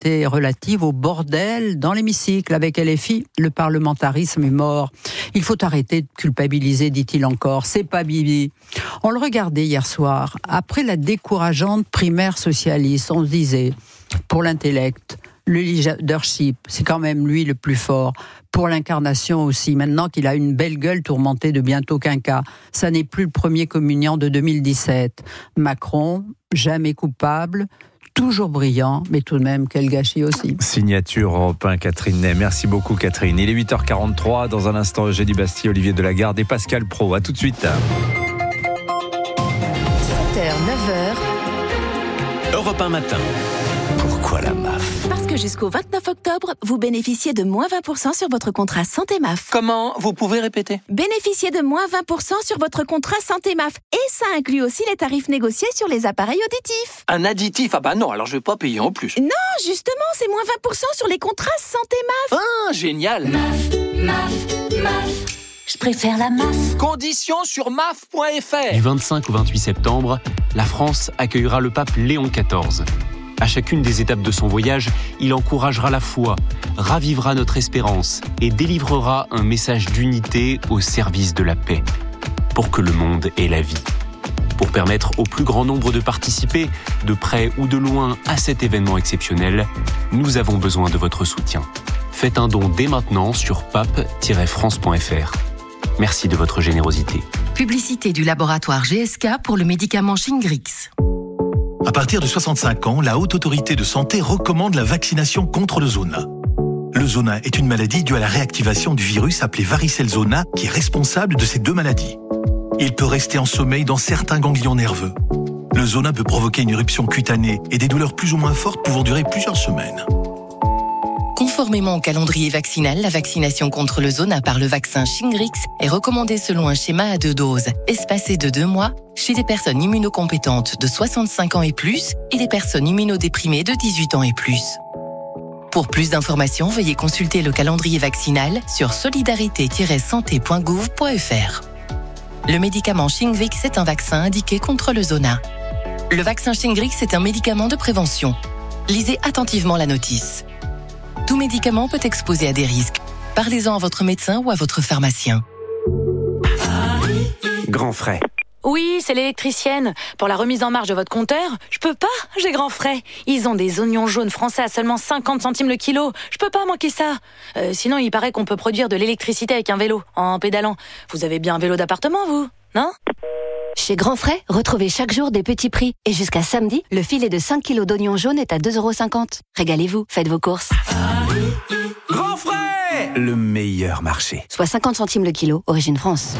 était relative au bordel dans l'hémicycle. Avec LFI, le parlementarisme est mort. Il faut arrêter de culpabiliser, dit-il encore. C'est pas Bibi. On le regardait hier soir. Après la décourageante primaire socialiste, on se disait, pour l'intellect, le leadership, c'est quand même lui le plus fort. Pour l'incarnation aussi, maintenant qu'il a une belle gueule tourmentée de bientôt quinquas. Ça n'est plus le premier communiant de 2017. Macron, jamais coupable, toujours brillant, mais tout de même, quel gâchis aussi. Signature Europe 1, Catherine Ney. Merci beaucoup, Catherine. Il est 8h43. Dans un instant, Eugénie Bastier, Olivier Delagarde et Pascal Praud. À tout de suite. 7h, 9h. Europe 1 matin. Pourquoi la MAF ? Parce que jusqu'au 29 octobre, vous bénéficiez de moins 20% sur votre contrat Santé MAF. Comment ? Vous pouvez répéter ? Bénéficiez de moins 20% sur votre contrat Santé MAF. Et ça inclut aussi les tarifs négociés sur les appareils auditifs. Un additif ? Ah bah non, alors je vais pas payer en plus. Non, justement, c'est moins 20% sur les contrats Santé MAF. Ah, génial ! MAF. Je préfère la MAF. Conditions sur maf.fr. Du 25 au 28 septembre, la France accueillera le pape Léon XIV. À chacune des étapes de son voyage, il encouragera la foi, ravivera notre espérance et délivrera un message d'unité au service de la paix, pour que le monde ait la vie. Pour permettre au plus grand nombre de participer, de près ou de loin, à cet événement exceptionnel, nous avons besoin de votre soutien. Faites un don dès maintenant sur pape-france.fr. Merci de votre générosité. Publicité du laboratoire GSK pour le médicament Shingrix. À partir de 65 ans, la Haute Autorité de Santé recommande la vaccination contre le zona. Le zona est une maladie due à la réactivation du virus appelé varicelle zona qui est responsable de ces deux maladies. Il peut rester en sommeil dans certains ganglions nerveux. Le zona peut provoquer une éruption cutanée et des douleurs plus ou moins fortes pouvant durer plusieurs semaines. Conformément au calendrier vaccinal, la vaccination contre le zona par le vaccin Shingrix est recommandée selon un schéma à 2 doses, espacé de 2 mois, chez les personnes immunocompétentes de 65 ans et plus et les personnes immunodéprimées de 18 ans et plus. Pour plus d'informations, veuillez consulter le calendrier vaccinal sur solidarité-santé.gouv.fr. Le médicament Shingrix est un vaccin indiqué contre le zona. Le vaccin Shingrix est un médicament de prévention. Lisez attentivement la notice. Tout médicament peut exposer à des risques. Parlez-en à votre médecin ou à votre pharmacien. Grand frais. Oui, c'est l'électricienne. Pour la remise en marche de votre compteur, je peux pas, j'ai grand frais. Ils ont des oignons jaunes français à seulement 50 centimes le kilo. Je peux pas manquer ça. Sinon, il paraît qu'on peut produire de l'électricité avec un vélo, en pédalant. Vous avez bien un vélo d'appartement, vous, non ? Chez Grand Frais, retrouvez chaque jour des petits prix. Et jusqu'à samedi, le filet de 5 kilos d'oignons jaunes est à 2,50 €. Régalez-vous, faites vos courses. Grand frais ! Le meilleur marché. Soit 50 centimes le kilo, origine France.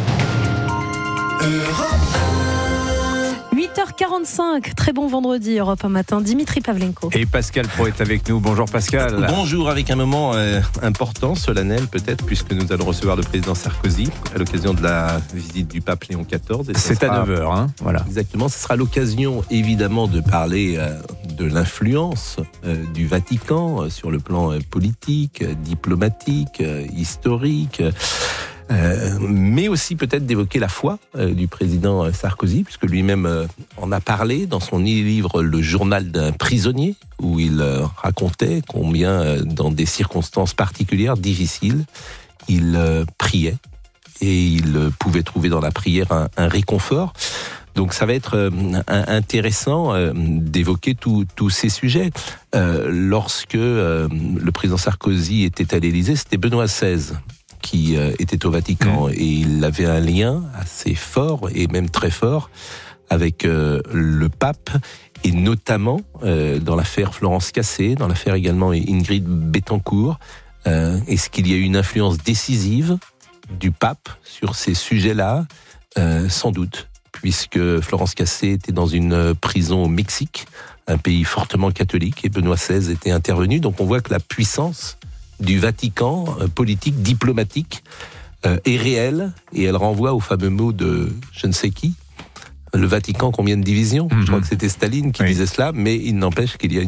8h45, très bon vendredi, Europe 1 matin, Dimitri Pavlenko. Et Pascal Praud est avec nous. Bonjour Pascal. Bonjour, avec un moment important, solennel peut-être, puisque nous allons recevoir le président Sarkozy à l'occasion de la visite du pape Léon XIV. C'est à 9h, hein, voilà. Exactement, ce sera l'occasion évidemment de parler de l'influence du Vatican sur le plan politique, diplomatique, historique. Mais aussi peut-être d'évoquer la foi du président Sarkozy, puisque lui-même en a parlé dans son livre Le journal d'un prisonnier, où il racontait combien, dans des circonstances particulières, difficiles, il priait et il pouvait trouver dans la prière un réconfort. Donc ça va être intéressant d'évoquer tous ces sujets. Lorsque le président Sarkozy était à l'Élysée, c'était Benoît XVI qui était au Vatican et il avait un lien assez fort et même très fort avec le pape et notamment dans l'affaire Florence Cassé, dans l'affaire également Ingrid Betancourt. Est-ce qu'il y a eu une influence décisive du pape sur ces sujets-là ? Sans doute, puisque Florence Cassé était dans une prison au Mexique, un pays fortement catholique, et Benoît XVI était intervenu. Donc on voit que la puissance du Vatican, politique, diplomatique, est réelle, et elle renvoie au fameux mot de je ne sais qui, le Vatican, combien de divisions ? Je crois que c'était Staline qui disait cela, mais il n'empêche qu'il y a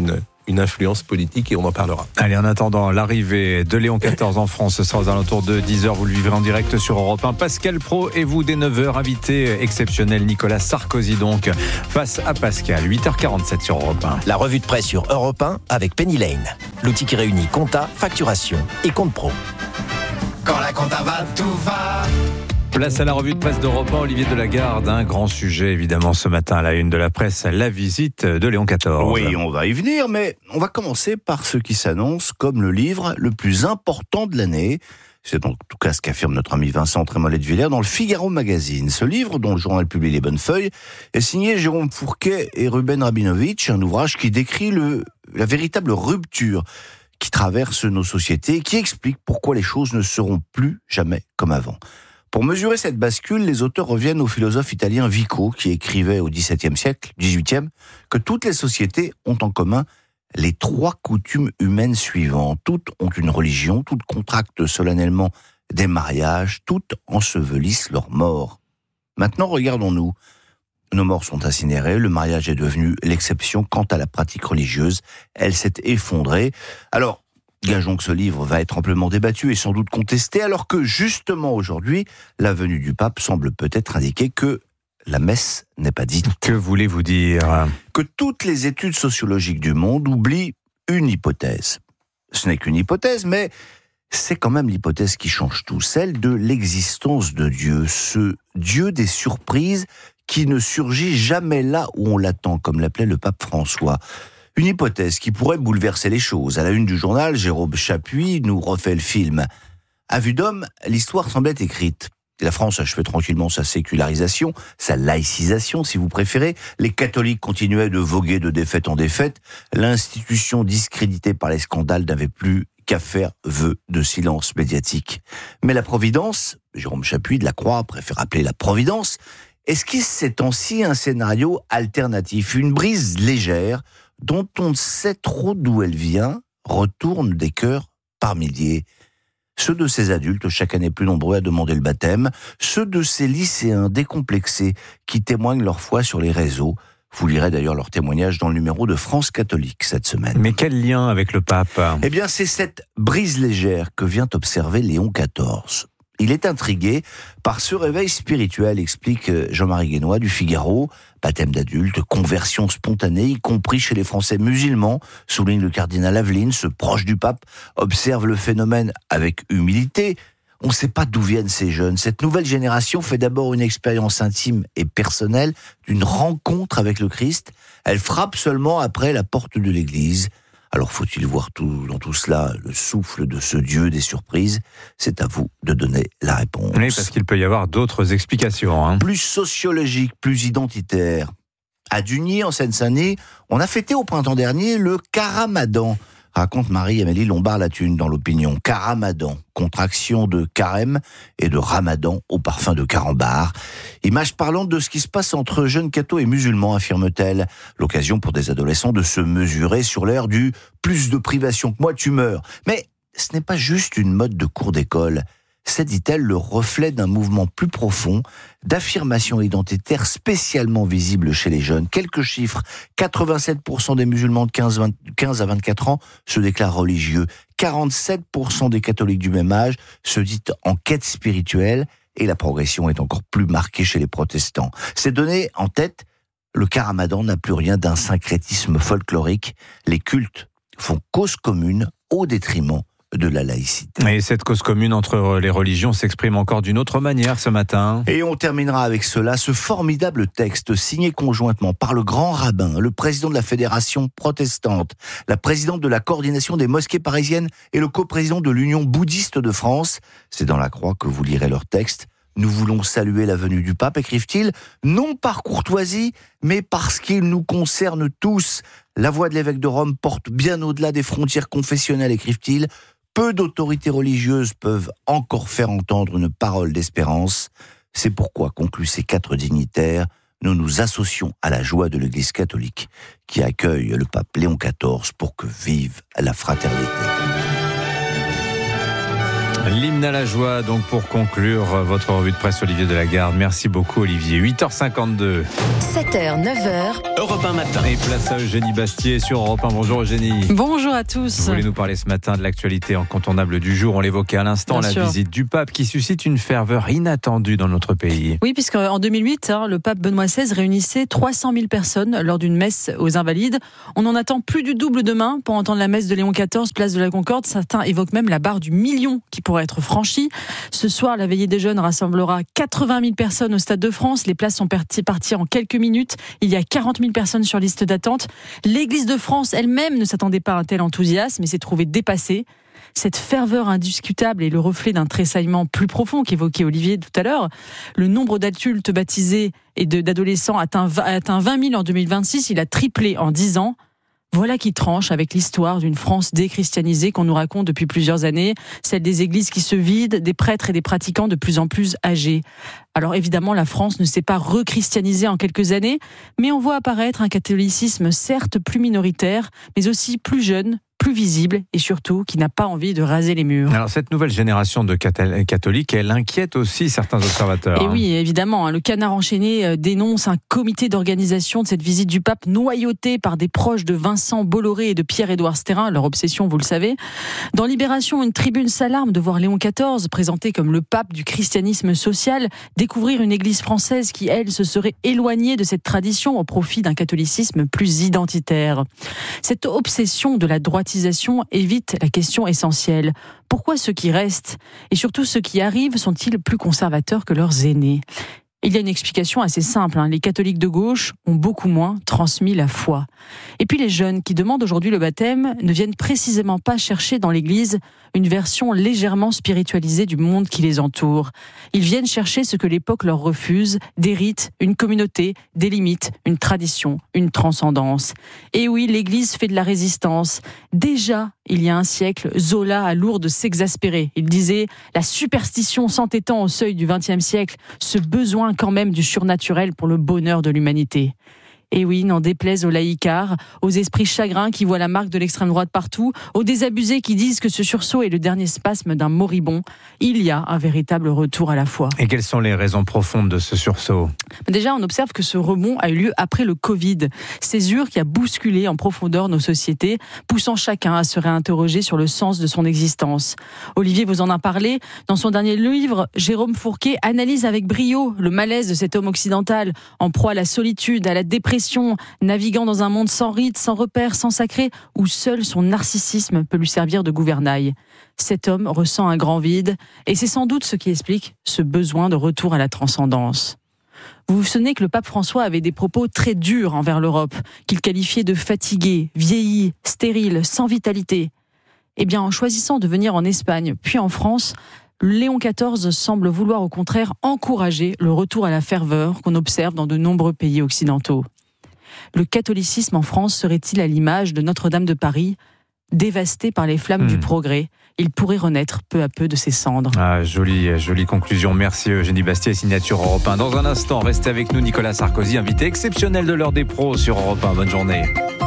une influence politique et on en parlera. Allez, en attendant l'arrivée de Léon XIV en France, ce sera aux alentours de 10h. Vous le vivrez en direct sur Europe 1. Pascal Praud et vous, dès 9h, invité exceptionnel Nicolas Sarkozy, donc, face à Pascal. 8h47 sur Europe 1. La revue de presse sur Europe 1 avec Penny Lane. L'outil qui réunit compta, facturation et compte pro. Quand la compta va, tout va. Place à la revue de presse d'Europe 1, Olivier Delagarde. Un grand sujet, évidemment, ce matin à la une de la presse, la visite de Léon XIV. Oui, on va y venir, mais on va commencer par ce qui s'annonce comme le livre le plus important de l'année. C'est en tout cas ce qu'affirme notre ami Vincent Trémollet de Villers dans le Figaro Magazine. Ce livre, dont le journal publie les bonnes feuilles, est signé Jérôme Fourquet et Ruben Rabinovitch, un ouvrage qui décrit la véritable rupture qui traverse nos sociétés et qui explique pourquoi les choses ne seront plus jamais comme avant. Pour mesurer cette bascule, les auteurs reviennent au philosophe italien Vico, qui écrivait au XVIIe siècle, XVIIIe, que toutes les sociétés ont en commun les 3 coutumes humaines suivantes. Toutes ont une religion, toutes contractent solennellement des mariages, toutes ensevelissent leurs morts. Maintenant, regardons-nous. Nos morts sont incinérées, le mariage est devenu l'exception. Quant à la pratique religieuse, elle s'est effondrée. Alors, gageons que ce livre va être amplement débattu et sans doute contesté, alors que justement aujourd'hui, la venue du pape semble peut-être indiquer que la messe n'est pas dite. Que voulez-vous dire ? Que toutes les études sociologiques du monde oublient une hypothèse. Ce n'est qu'une hypothèse, mais c'est quand même l'hypothèse qui change tout, celle de l'existence de Dieu, ce Dieu des surprises qui ne surgit jamais là où on l'attend, comme l'appelait le pape François. Une hypothèse qui pourrait bouleverser les choses. À la une du journal, Jérôme Chapuis nous refait le film. À vue d'homme, l'histoire semblait écrite. La France achevait tranquillement sa sécularisation, sa laïcisation, si vous préférez. Les catholiques continuaient de voguer de défaite en défaite. L'institution discréditée par les scandales n'avait plus qu'à faire vœu de silence médiatique. Mais la Providence, Jérôme Chapuis de la Croix préfère appeler la Providence, esquisse ces temps-ci un scénario alternatif, une brise légère dont on ne sait trop d'où elle vient, retourne des cœurs par milliers. Ceux de ces adultes, chaque année plus nombreux à demander le baptême, ceux de ces lycéens décomplexés qui témoignent leur foi sur les réseaux. Vous lirez d'ailleurs leur témoignage dans le numéro de France Catholique cette semaine. Mais quel lien avec le pape ? Eh bien, c'est cette brise légère que vient observer Léon XIV. Il est intrigué par ce réveil spirituel, explique Jean-Marie Guénois du Figaro. Baptême d'adulte, conversion spontanée, y compris chez les Français musulmans, souligne le cardinal Aveline, ce proche du pape, observe le phénomène avec humilité. On ne sait pas d'où viennent ces jeunes. Cette nouvelle génération fait d'abord une expérience intime et personnelle d'une rencontre avec le Christ. Elle frappe seulement après la porte de l'église. Alors faut-il voir dans tout cela le souffle de ce Dieu des surprises ? C'est à vous de donner la réponse. Oui, parce qu'il peut y avoir d'autres explications. Plus sociologiques, plus identitaires. À Dugny, en Seine-Saint-Denis, on a fêté au printemps dernier le Caramadan, raconte Marie-Amélie Lombard-Latune dans l'Opinion. Caramadan, contraction de carême et de ramadan au parfum de carambar. Image parlante de ce qui se passe entre jeunes cathos et musulmans, affirme-t-elle. L'occasion pour des adolescents de se mesurer sur l'air du « plus de privation que moi, tu meurs ». Mais ce n'est pas juste une mode de cours d'école. C'est, dit-elle, le reflet d'un mouvement plus profond, d'affirmation identitaire spécialement visible chez les jeunes. Quelques chiffres. 87% des musulmans de 15 à 24 ans se déclarent religieux. 47% des catholiques du même âge se disent en quête spirituelle. Et la progression est encore plus marquée chez les protestants. Ces données en tête, le Caramadan n'a plus rien d'un syncrétisme folklorique. Les cultes font cause commune au détriment de la laïcité. Et cette cause commune entre les religions s'exprime encore d'une autre manière ce matin. Et on terminera avec cela, ce formidable texte signé conjointement par le grand rabbin, le président de la Fédération protestante, la présidente de la coordination des mosquées parisiennes et le coprésident de l'Union bouddhiste de France. C'est dans la Croix que vous lirez leur texte. Nous voulons saluer la venue du pape, écrivent-ils, non par courtoisie, mais parce qu'il nous concerne tous. La voix de l'évêque de Rome porte bien au-delà des frontières confessionnelles, écrivent-ils. Peu d'autorités religieuses peuvent encore faire entendre une parole d'espérance. C'est pourquoi, concluent ces 4 dignitaires, nous nous associons à la joie de l'Église catholique qui accueille le pape Léon XIV pour que vive la fraternité. L'hymne à la joie, donc pour conclure votre revue de presse, Olivier Delagarde. Merci beaucoup, Olivier. 8h52. 7h, 9h. Europe 1 matin. Et place à Eugénie Bastier sur Europe 1. Bonjour Eugénie. Bonjour à tous. Vous voulez nous parler ce matin de l'actualité incontournable du jour. On l'évoquait à l'instant, Bien la sûr. visite du pape qui suscite une ferveur inattendue dans notre pays. Oui, puisqu'en 2008, le pape Benoît XVI réunissait 300 000 personnes lors d'une messe aux Invalides. On en attend plus du double demain pour entendre la messe de Léon XIV, place de la Concorde. Certains évoquent même la barre du million qui pourrait être franchie. Ce soir, la veillée des jeunes rassemblera 80 000 personnes au Stade de France. Les places sont parties en quelques minutes. Il y a 40 000 personnes sur liste d'attente. L'Église de France elle-même ne s'attendait pas à un tel enthousiasme et s'est trouvée dépassée. Cette ferveur indiscutable est le reflet d'un tressaillement plus profond qu'évoquait Olivier tout à l'heure. Le nombre d'adultes baptisés et d'adolescents atteint 20 000 en 2026. Il a triplé en 10 ans. Voilà qui tranche avec l'histoire d'une France déchristianisée qu'on nous raconte depuis plusieurs années, celle des églises qui se vident, des prêtres et des pratiquants de plus en plus âgés. Alors évidemment, la France ne s'est pas rechristianisée en quelques années, mais on voit apparaître un catholicisme certes plus minoritaire, mais aussi plus jeune, plus visible et surtout qui n'a pas envie de raser les murs. Alors cette nouvelle génération de catholiques, elle inquiète aussi certains observateurs. Et oui, évidemment, le Canard enchaîné dénonce un comité d'organisation de cette visite du pape noyauté par des proches de Vincent Bolloré et de Pierre-Édouard Sterrin, leur obsession, vous le savez. Dans Libération, une tribune s'alarme de voir Léon XIV, présenté comme le pape du christianisme social, découvrir une église française qui, elle, se serait éloignée de cette tradition au profit d'un catholicisme plus identitaire. Cette obsession de la droitisation évite la question essentielle. Pourquoi ceux qui restent et surtout ceux qui arrivent sont-ils plus conservateurs que leurs aînés ? Il y a une explication assez simple. Les catholiques de gauche ont beaucoup moins transmis la foi. Et puis les jeunes qui demandent aujourd'hui le baptême ne viennent précisément pas chercher dans l'Église une version légèrement spiritualisée du monde qui les entoure. Ils viennent chercher ce que l'époque leur refuse, des rites, une communauté, des limites, une tradition, une transcendance. Et oui, l'Église fait de la résistance. Déjà, il y a un siècle, Zola a lourd de s'exaspérer. Il disait « La superstition s'entêtant au seuil du XXe siècle, ce besoin quand même du surnaturel pour le bonheur de l'humanité ». Et oui, n'en déplaise aux laïcards, aux esprits chagrins qui voient la marque de l'extrême droite partout, aux désabusés qui disent que ce sursaut est le dernier spasme d'un moribond, il y a un véritable retour à la foi. Et quelles sont les raisons profondes de ce sursaut ? Déjà, on observe que ce rebond a eu lieu après le Covid, césure qui a bousculé en profondeur nos sociétés, poussant chacun à se réinterroger sur le sens de son existence. Olivier vous en a parlé. Dans son dernier livre, Jérôme Fourquet analyse avec brio le malaise de cet homme occidental, en proie à la solitude, à la dépression, naviguant dans un monde sans rite, sans repères, sans sacré, où seul son narcissisme peut lui servir de gouvernail. Cet homme ressent un grand vide, et c'est sans doute ce qui explique ce besoin de retour à la transcendance. Vous vous souvenez que le pape François avait des propos très durs envers l'Europe, qu'il qualifiait de fatiguée, vieillie, stérile, sans vitalité. Eh bien, en choisissant de venir en Espagne, puis en France, Léon XIV semble vouloir au contraire encourager le retour à la ferveur qu'on observe dans de nombreux pays occidentaux. Le catholicisme en France serait-il à l'image de Notre-Dame de Paris, dévasté par les flammes du progrès ? Il pourrait renaître peu à peu de ses cendres. Ah, jolie conclusion. Merci Eugénie Bastier, signature Europe 1. Dans un instant, restez avec nous, Nicolas Sarkozy, invité exceptionnel de l'heure des pros sur Europe 1. Bonne journée.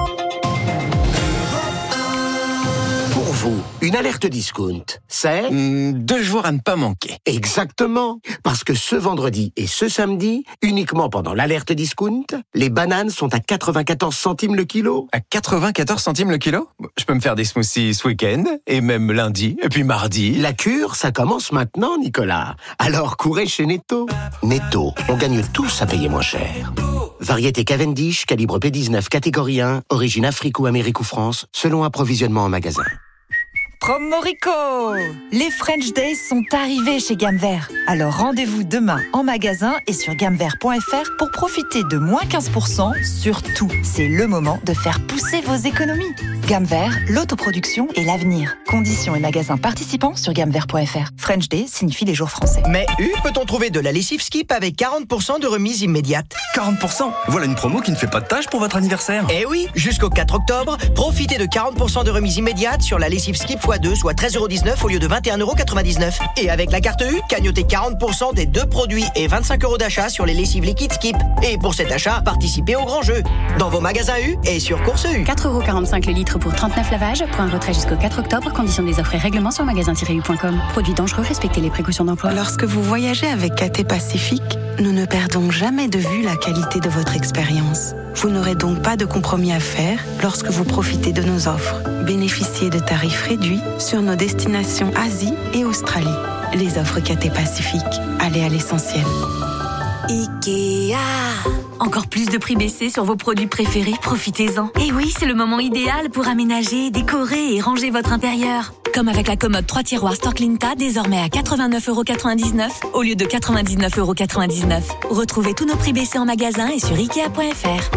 Pour vous, une alerte discount, c'est 2 jours à ne pas manquer. Exactement, parce que ce vendredi et ce samedi, uniquement pendant l'alerte discount, les bananes sont à 94 centimes le kilo. À 94 centimes le kilo ? Je peux me faire des smoothies ce week-end, et même lundi, et puis mardi. La cure, ça commence maintenant, Nicolas. Alors courez chez Netto. Netto, on gagne tous à payer moins cher. Variété Cavendish, calibre P19, catégorie 1, origine Afrique ou Amérique ou France, selon approvisionnement en magasin. Promo Rico! Les French Days sont arrivés chez Gamme Vert. Alors rendez-vous demain en magasin et sur gammevert.fr pour profiter de moins 15% sur tout. C'est le moment de faire pousser vos économies. Gamme Vert, l'autoproduction et l'avenir. Conditions et magasins participants sur gammevert.fr. French Day signifie les jours français. Mais peut-on trouver de la lessive Skip avec 40% de remise immédiate ? 40%? Voilà une promo qui ne fait pas de tâche pour votre anniversaire. Eh oui, jusqu'au 4 octobre, profitez de 40% de remise immédiate sur la lessive Skip x 2x2, soit 13,19€ au lieu de 21,99€. Et avec la carte U, cagnotez 40% des 2 produits et 25€ d'achat sur les lessives liquides Skip. Et pour cet achat, participez au grand jeu. Dans vos magasins U et sur Course U. 4,45€ le litre pour 39 lavages. Point retrait jusqu'au 4 octobre. Conditions des offres et règlements sur magasin-u.com. Produits dangereux, respectez les précautions d'emploi. Lorsque vous voyagez avec KT Pacifique, nous ne perdons jamais de vue la qualité de votre expérience. Vous n'aurez donc pas de compromis à faire lorsque vous profitez de nos offres. Bénéficiez de tarifs réduits sur nos destinations Asie et Australie. Les offres KT Pacifique. Allez à l'essentiel. Ikea. Encore plus de prix baissés sur vos produits préférés, profitez-en. Et oui, c'est le moment idéal pour aménager, décorer et ranger votre intérieur. Comme avec la commode 3 tiroirs Storklinta, désormais à 89,99€ au lieu de 99,99€. Retrouvez tous nos prix baissés en magasin et sur Ikea.fr.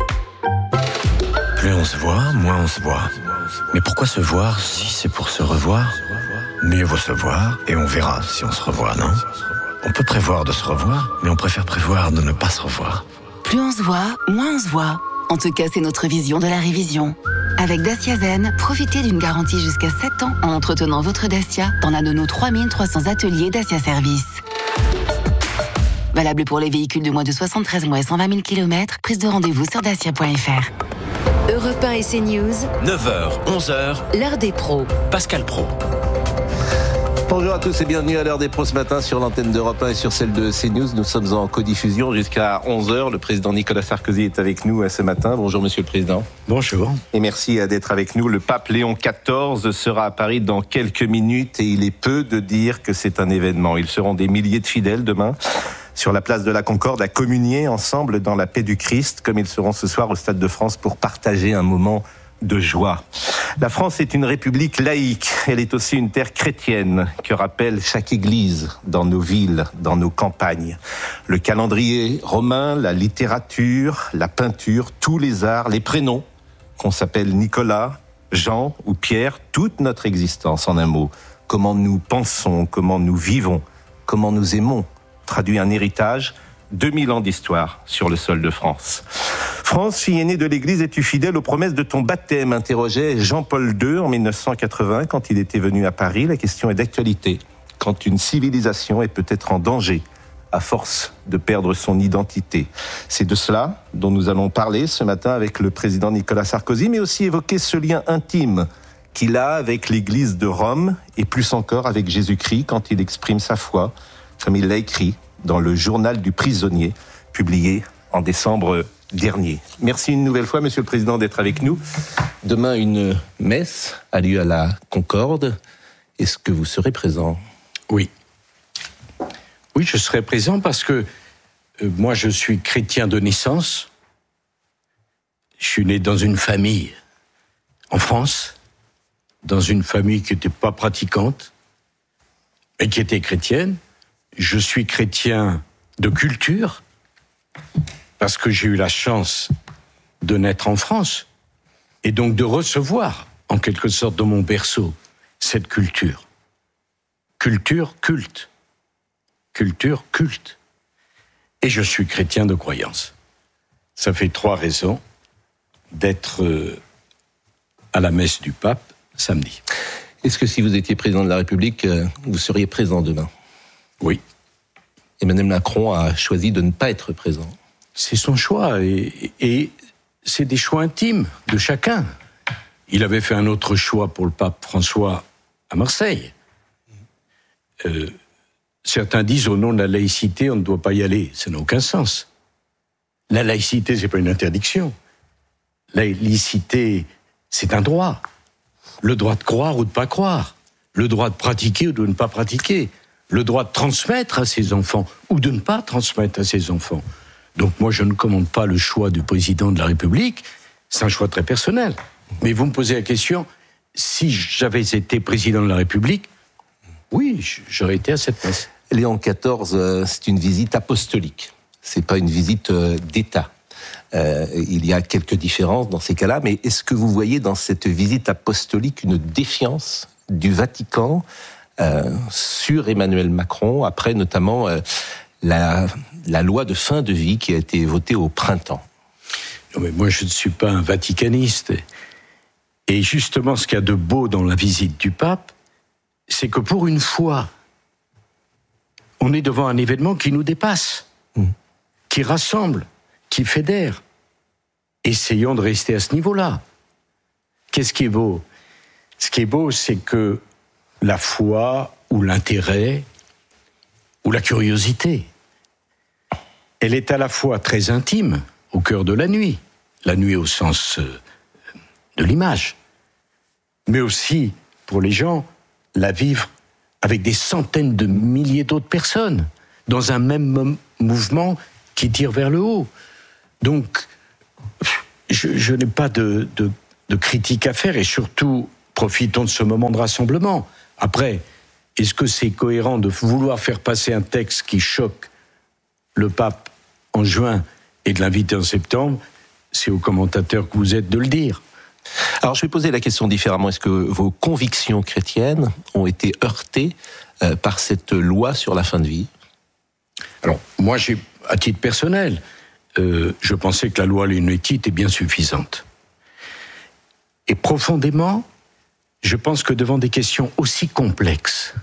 Plus on se voit, moins on se voit. Mais pourquoi se voir si c'est pour se revoir ? Mieux vaut se voir et on verra si on se revoit, non ? On peut prévoir de se revoir, mais on préfère prévoir de ne pas se revoir. Plus on se voit, moins on se voit. En tout cas, c'est notre vision de la révision. Avec Dacia Zen, profitez d'une garantie jusqu'à 7 ans en entretenant votre Dacia dans l'un de nos 3300 ateliers Dacia Service. Valable pour les véhicules de moins de 73 mois et 120 000 km. Prise de rendez-vous sur dacia.fr. Europe 1 et CNews. 9h, 11h. L'heure des pros. Pascal Praud. Bonjour à tous et bienvenue à l'heure des pros ce matin sur l'antenne d'Europe 1 et sur celle de CNews. Nous sommes en codiffusion jusqu'à 11h. Le président Nicolas Sarkozy est avec nous ce matin. Bonjour Monsieur le Président. Bonjour. Et merci d'être avec nous. Le pape Léon XIV sera à Paris dans quelques minutes et il est peu de dire que c'est un événement. Ils seront des milliers de fidèles demain sur la place de la Concorde à communier ensemble dans la paix du Christ, comme ils seront ce soir au Stade de France pour partager un moment de joie. La France est une république laïque. Elle est aussi une terre chrétienne que rappelle chaque église dans nos villes, dans nos campagnes. Le calendrier romain, la littérature, la peinture, tous les arts, les prénoms, qu'on s'appelle Nicolas, Jean ou Pierre, toute notre existence en un mot. Comment nous pensons, comment nous vivons, comment nous aimons, traduit un héritage, 2000 ans d'histoire sur le sol de France. France, fille aînée de l'Église, es-tu fidèle aux promesses de ton baptême ? Interrogeait Jean-Paul II en 1980 quand il était venu à Paris. La question est d'actualité. Quand une civilisation est peut-être en danger à force de perdre son identité. C'est de cela dont nous allons parler ce matin avec le président Nicolas Sarkozy, mais aussi évoquer ce lien intime qu'il a avec l'Église de Rome et plus encore avec Jésus-Christ quand il exprime sa foi, comme il l'a écrit dans le journal du prisonnier, publié en décembre dernier. Merci une nouvelle fois, Monsieur le Président, d'être avec nous. Demain, une messe a lieu à la Concorde. Est-ce que vous serez présent ? Oui. Oui, je serai présent parce que moi, je suis chrétien de naissance. Je suis né dans une famille en France, dans une famille qui n'était pas pratiquante, mais qui était chrétienne. Je suis chrétien de culture, parce que j'ai eu la chance de naître en France, et donc de recevoir, en quelque sorte, dans mon berceau, cette culture. Culture, culte. Culture, culte. Et je suis chrétien de croyance. Ça fait 3 raisons d'être à la messe du pape samedi. Est-ce que si vous étiez président de la République, vous seriez présent demain ? Oui. Emmanuel Macron a choisi de ne pas être présent. C'est son choix et c'est des choix intimes de chacun. Il avait fait un autre choix pour le pape François à Marseille. Certains disent au nom de la laïcité, on ne doit pas y aller. Ça n'a aucun sens. La laïcité, c'est pas une interdiction. La laïcité, c'est un droit. Le droit de croire ou de pas croire. Le droit de pratiquer ou de ne pas pratiquer. Le droit de transmettre à ses enfants ou de ne pas transmettre à ses enfants. Donc moi, je ne commande pas le choix du président de la République. C'est un choix très personnel. Mais vous me posez la question, si j'avais été président de la République, oui, j'aurais été à cette messe. Léon XIV, c'est une visite apostolique. C'est pas une visite d'État. Il y a quelques différences dans ces cas-là, mais est-ce que vous voyez dans cette visite apostolique une défiance du Vatican sur Emmanuel Macron, après notamment la loi de fin de vie qui a été votée au printemps ? Non, mais moi, je ne suis pas un vaticaniste. Et justement, ce qu'il y a de beau dans la visite du pape, c'est que pour une fois, on est devant un événement qui nous dépasse, qui rassemble, qui fédère. Essayons de rester à ce niveau-là. Qu'est-ce qui est beau ? Ce qui est beau, c'est que la foi ou l'intérêt ou la curiosité, elle est à la fois très intime, au cœur de la nuit au sens de l'image, mais aussi, pour les gens, la vivre avec des centaines de milliers d'autres personnes, dans un même mouvement qui tire vers le haut. Donc, je n'ai pas de critique à faire, et surtout, profitons de ce moment de rassemblement. Après, est-ce que c'est cohérent de vouloir faire passer un texte qui choque le pape en juin et de l'inviter en septembre ? C'est aux commentateurs que vous êtes de le dire. Alors je vais poser la question différemment. Est-ce que vos convictions chrétiennes ont été heurtées par cette loi sur la fin de vie ? Alors, moi, à titre personnel, je pensais que la loi Leonetti était bien suffisante. Et profondément, je pense que devant des questions aussi complexes,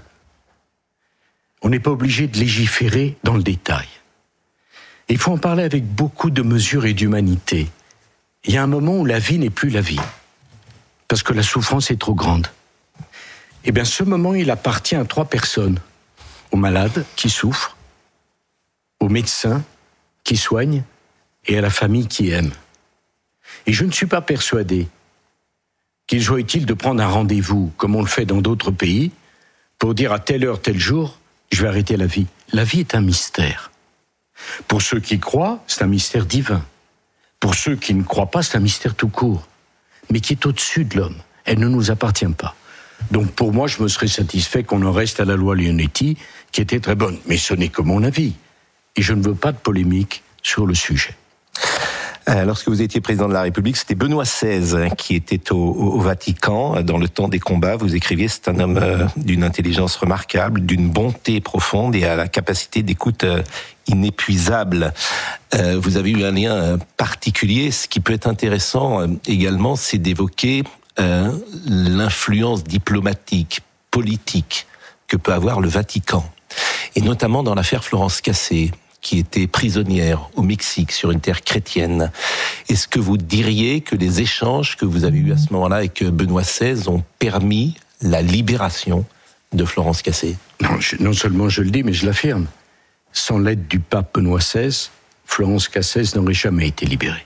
on n'est pas obligé de légiférer dans le détail. Il faut en parler avec beaucoup de mesure et d'humanité. Il y a un moment où la vie n'est plus la vie, parce que la souffrance est trop grande. Eh bien, ce moment, il appartient à 3 personnes. Aux malades qui souffrent, aux médecins qui soignent et à la famille qui aime. Et je ne suis pas persuadé qu'il soit utile de prendre un rendez-vous, comme on le fait dans d'autres pays, pour dire à telle heure, tel jour, je vais arrêter la vie. La vie est un mystère. Pour ceux qui croient, c'est un mystère divin. Pour ceux qui ne croient pas, c'est un mystère tout court, mais qui est au-dessus de l'homme. Elle ne nous appartient pas. Donc pour moi, je me serais satisfait qu'on en reste à la loi Leonetti, qui était très bonne. Mais ce n'est que mon avis. Et je ne veux pas de polémique sur le sujet. Lorsque vous étiez président de la République, c'était Benoît XVI qui était au Vatican dans le temps des combats. Vous écriviez, c'est un homme d'une intelligence remarquable, d'une bonté profonde et à la capacité d'écoute inépuisable. Vous avez eu un lien particulier. Ce qui peut être intéressant également, c'est d'évoquer l'influence diplomatique, politique que peut avoir le Vatican. Et notamment dans l'affaire Florence Cassé, qui était prisonnière au Mexique sur une terre chrétienne. Est-ce que vous diriez que les échanges que vous avez eus à ce moment-là avec Benoît XVI ont permis la libération de Florence Cassé ? Non seulement je le dis, mais je l'affirme. Sans l'aide du pape Benoît XVI, Florence Cassé n'aurait jamais été libérée.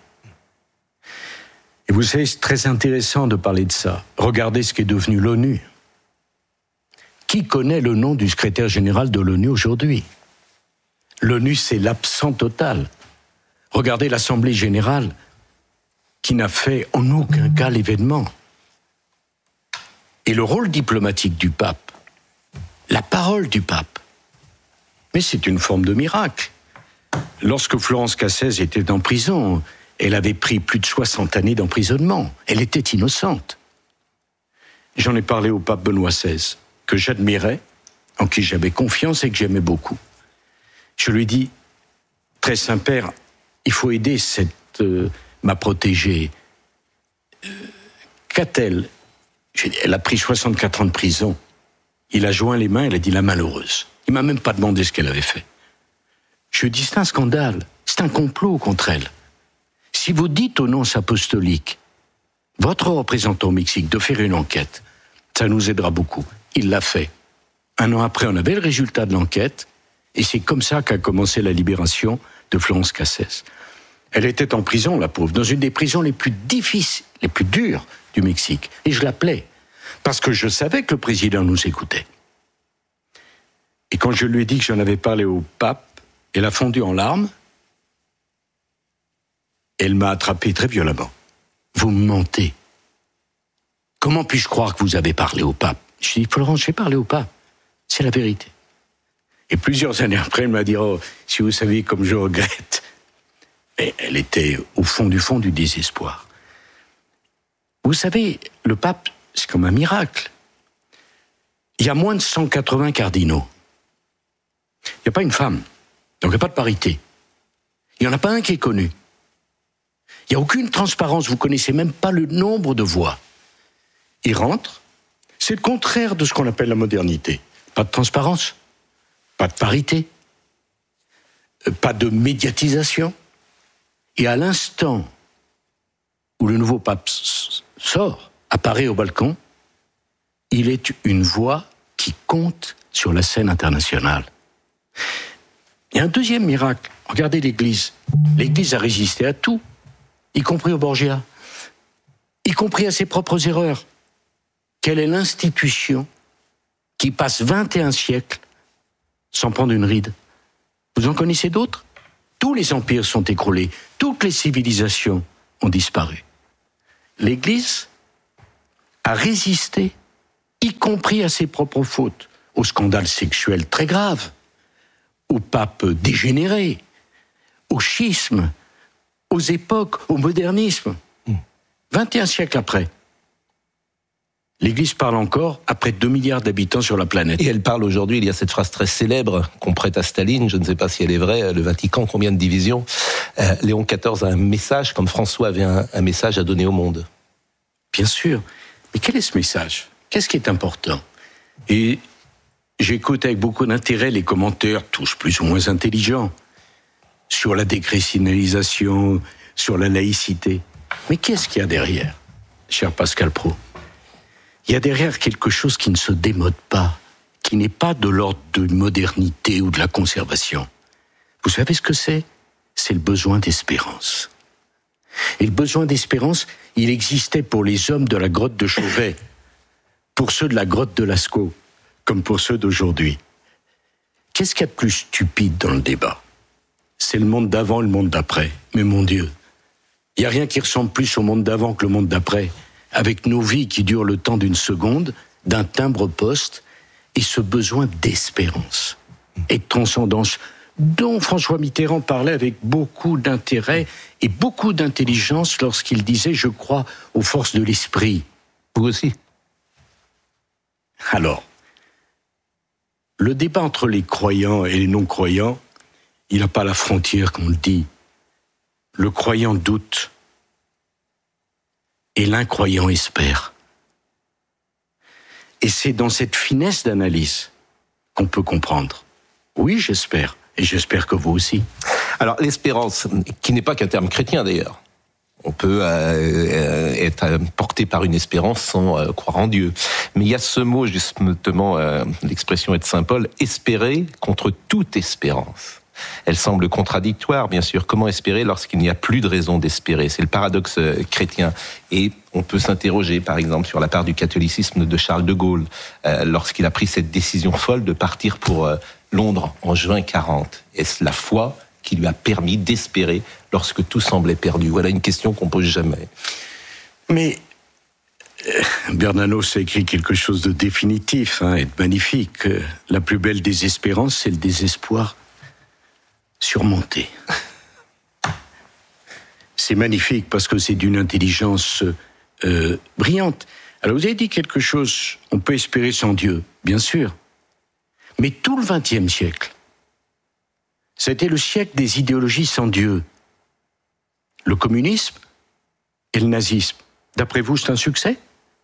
Et vous savez, c'est très intéressant de parler de ça. Regardez ce qu'est devenu l'ONU. Qui connaît le nom du secrétaire général de l'ONU aujourd'hui ? L'ONU, c'est l'absent total. Regardez l'Assemblée générale, qui n'a fait en aucun cas l'événement. Et le rôle diplomatique du pape, la parole du pape, mais c'est une forme de miracle. Lorsque Florence Cassé était en prison, elle avait pris plus de 60 années d'emprisonnement. Elle était innocente. J'en ai parlé au pape Benoît XVI, que j'admirais, en qui j'avais confiance et que j'aimais beaucoup. Je lui dis, très Saint-Père, il faut aider ma protégée. Qu'a-t-elle ? Elle a pris 64 ans de prison. Il a joint les mains, elle a dit la malheureuse. Il m'a même pas demandé ce qu'elle avait fait. Je lui dis, c'est un scandale, c'est un complot contre elle. Si vous dites aux nonces apostoliques, votre représentant au Mexique, de faire une enquête, ça nous aidera beaucoup. Il l'a fait. 1 an après, on avait le résultat de l'enquête. Et c'est comme ça qu'a commencé la libération de Florence Cassé. Elle était en prison, la pauvre, dans une des prisons les plus difficiles, les plus dures du Mexique. Et je l'appelais, parce que je savais que le président nous écoutait. Et quand je lui ai dit que j'en avais parlé au pape, elle a fondu en larmes. Elle m'a attrapé très violemment. Vous me mentez. Comment puis-je croire que vous avez parlé au pape ? Je lui ai dit, Florence, j'ai parlé au pape. C'est la vérité. Et plusieurs années après, elle m'a dit, oh, si vous saviez comme je regrette. Et elle était au fond du désespoir. Vous savez, le pape, c'est comme un miracle. Il y a moins de 180 cardinaux. Il n'y a pas une femme. Donc il n'y a pas de parité. Il n'y en a pas un qui est connu. Il n'y a aucune transparence. Vous ne connaissez même pas le nombre de voix. il rentre, c'est le contraire de ce qu'on appelle la modernité. Pas de transparence, pas de parité, pas de médiatisation. Et à l'instant où le nouveau pape sort, apparaît au balcon, il est une voix qui compte sur la scène internationale. Il y a un deuxième miracle. Regardez l'Église. L'Église a résisté à tout, y compris au Borgia, y compris à ses propres erreurs. Quelle est l'institution qui passe 21 siècles sans prendre une ride? Vous en connaissez d'autres? Tous les empires sont écroulés, toutes les civilisations ont disparu. L'Église a résisté, y compris à ses propres fautes, aux scandales sexuels très graves, aux papes dégénérés, au schisme, aux époques, au modernisme. 21 siècles après, l'Église parle encore après 2 milliards d'habitants sur la planète. Et elle parle aujourd'hui, il y a cette phrase très célèbre qu'on prête à Staline, je ne sais pas si elle est vraie, le Vatican, combien de divisions? Léon XIV a un message, comme François avait un message à donner au monde. Bien sûr, mais quel est ce message? Qu'est-ce qui est important? Et j'écoute avec beaucoup d'intérêt les commentaires, tous plus ou moins intelligents, sur la déchristianisation, sur la laïcité. Mais qu'est-ce qu'il y a derrière, cher Pascal Praud? Il y a derrière quelque chose qui ne se démode pas, qui n'est pas de l'ordre de modernité ou de la conservation. Vous savez ce que c'est? C'est le besoin d'espérance. Et le besoin d'espérance, il existait pour les hommes de la grotte de Chauvet, pour ceux de la grotte de Lascaux, comme pour ceux d'aujourd'hui. Qu'est-ce qu'il y a de plus stupide dans le débat? C'est le monde d'avant et le monde d'après. Mais mon Dieu, il n'y a rien qui ressemble plus au monde d'avant que le monde d'après, avec nos vies qui durent le temps d'une seconde, d'un timbre-poste, et ce besoin d'espérance et de transcendance dont François Mitterrand parlait avec beaucoup d'intérêt et beaucoup d'intelligence lorsqu'il disait « Je crois aux forces de l'esprit ». Vous aussi. Alors, le débat entre les croyants et les non-croyants, il n'a pas la frontière, comme on le dit. Le croyant doute et l'incroyant espère. Et c'est dans cette finesse d'analyse qu'on peut comprendre. Oui, j'espère. Et j'espère que vous aussi. Alors, l'espérance, qui n'est pas qu'un terme chrétien d'ailleurs. On peut être porté par une espérance sans croire en Dieu. Mais il y a ce mot, justement, l'expression est de saint Paul, espérer contre toute espérance. Elle semble contradictoire, bien sûr. Comment espérer lorsqu'il n'y a plus de raison d'espérer? C'est le paradoxe chrétien. Et on peut s'interroger, par exemple, sur la part du catholicisme de Charles de Gaulle, lorsqu'il a pris cette décision folle de partir pour Londres en juin 40. Est-ce la foi qui lui a permis d'espérer lorsque tout semblait perdu? Voilà une question qu'on pose jamais. Mais Bernanos a écrit quelque chose de définitif et de magnifique. La plus belle des espérances, c'est le désespoir surmonté. C'est magnifique parce que c'est d'une intelligence brillante. Alors vous avez dit quelque chose, on peut espérer sans Dieu, bien sûr. Mais tout le XXe siècle, c'était le siècle des idéologies sans Dieu. Le communisme et le nazisme. D'après vous, c'est un succès?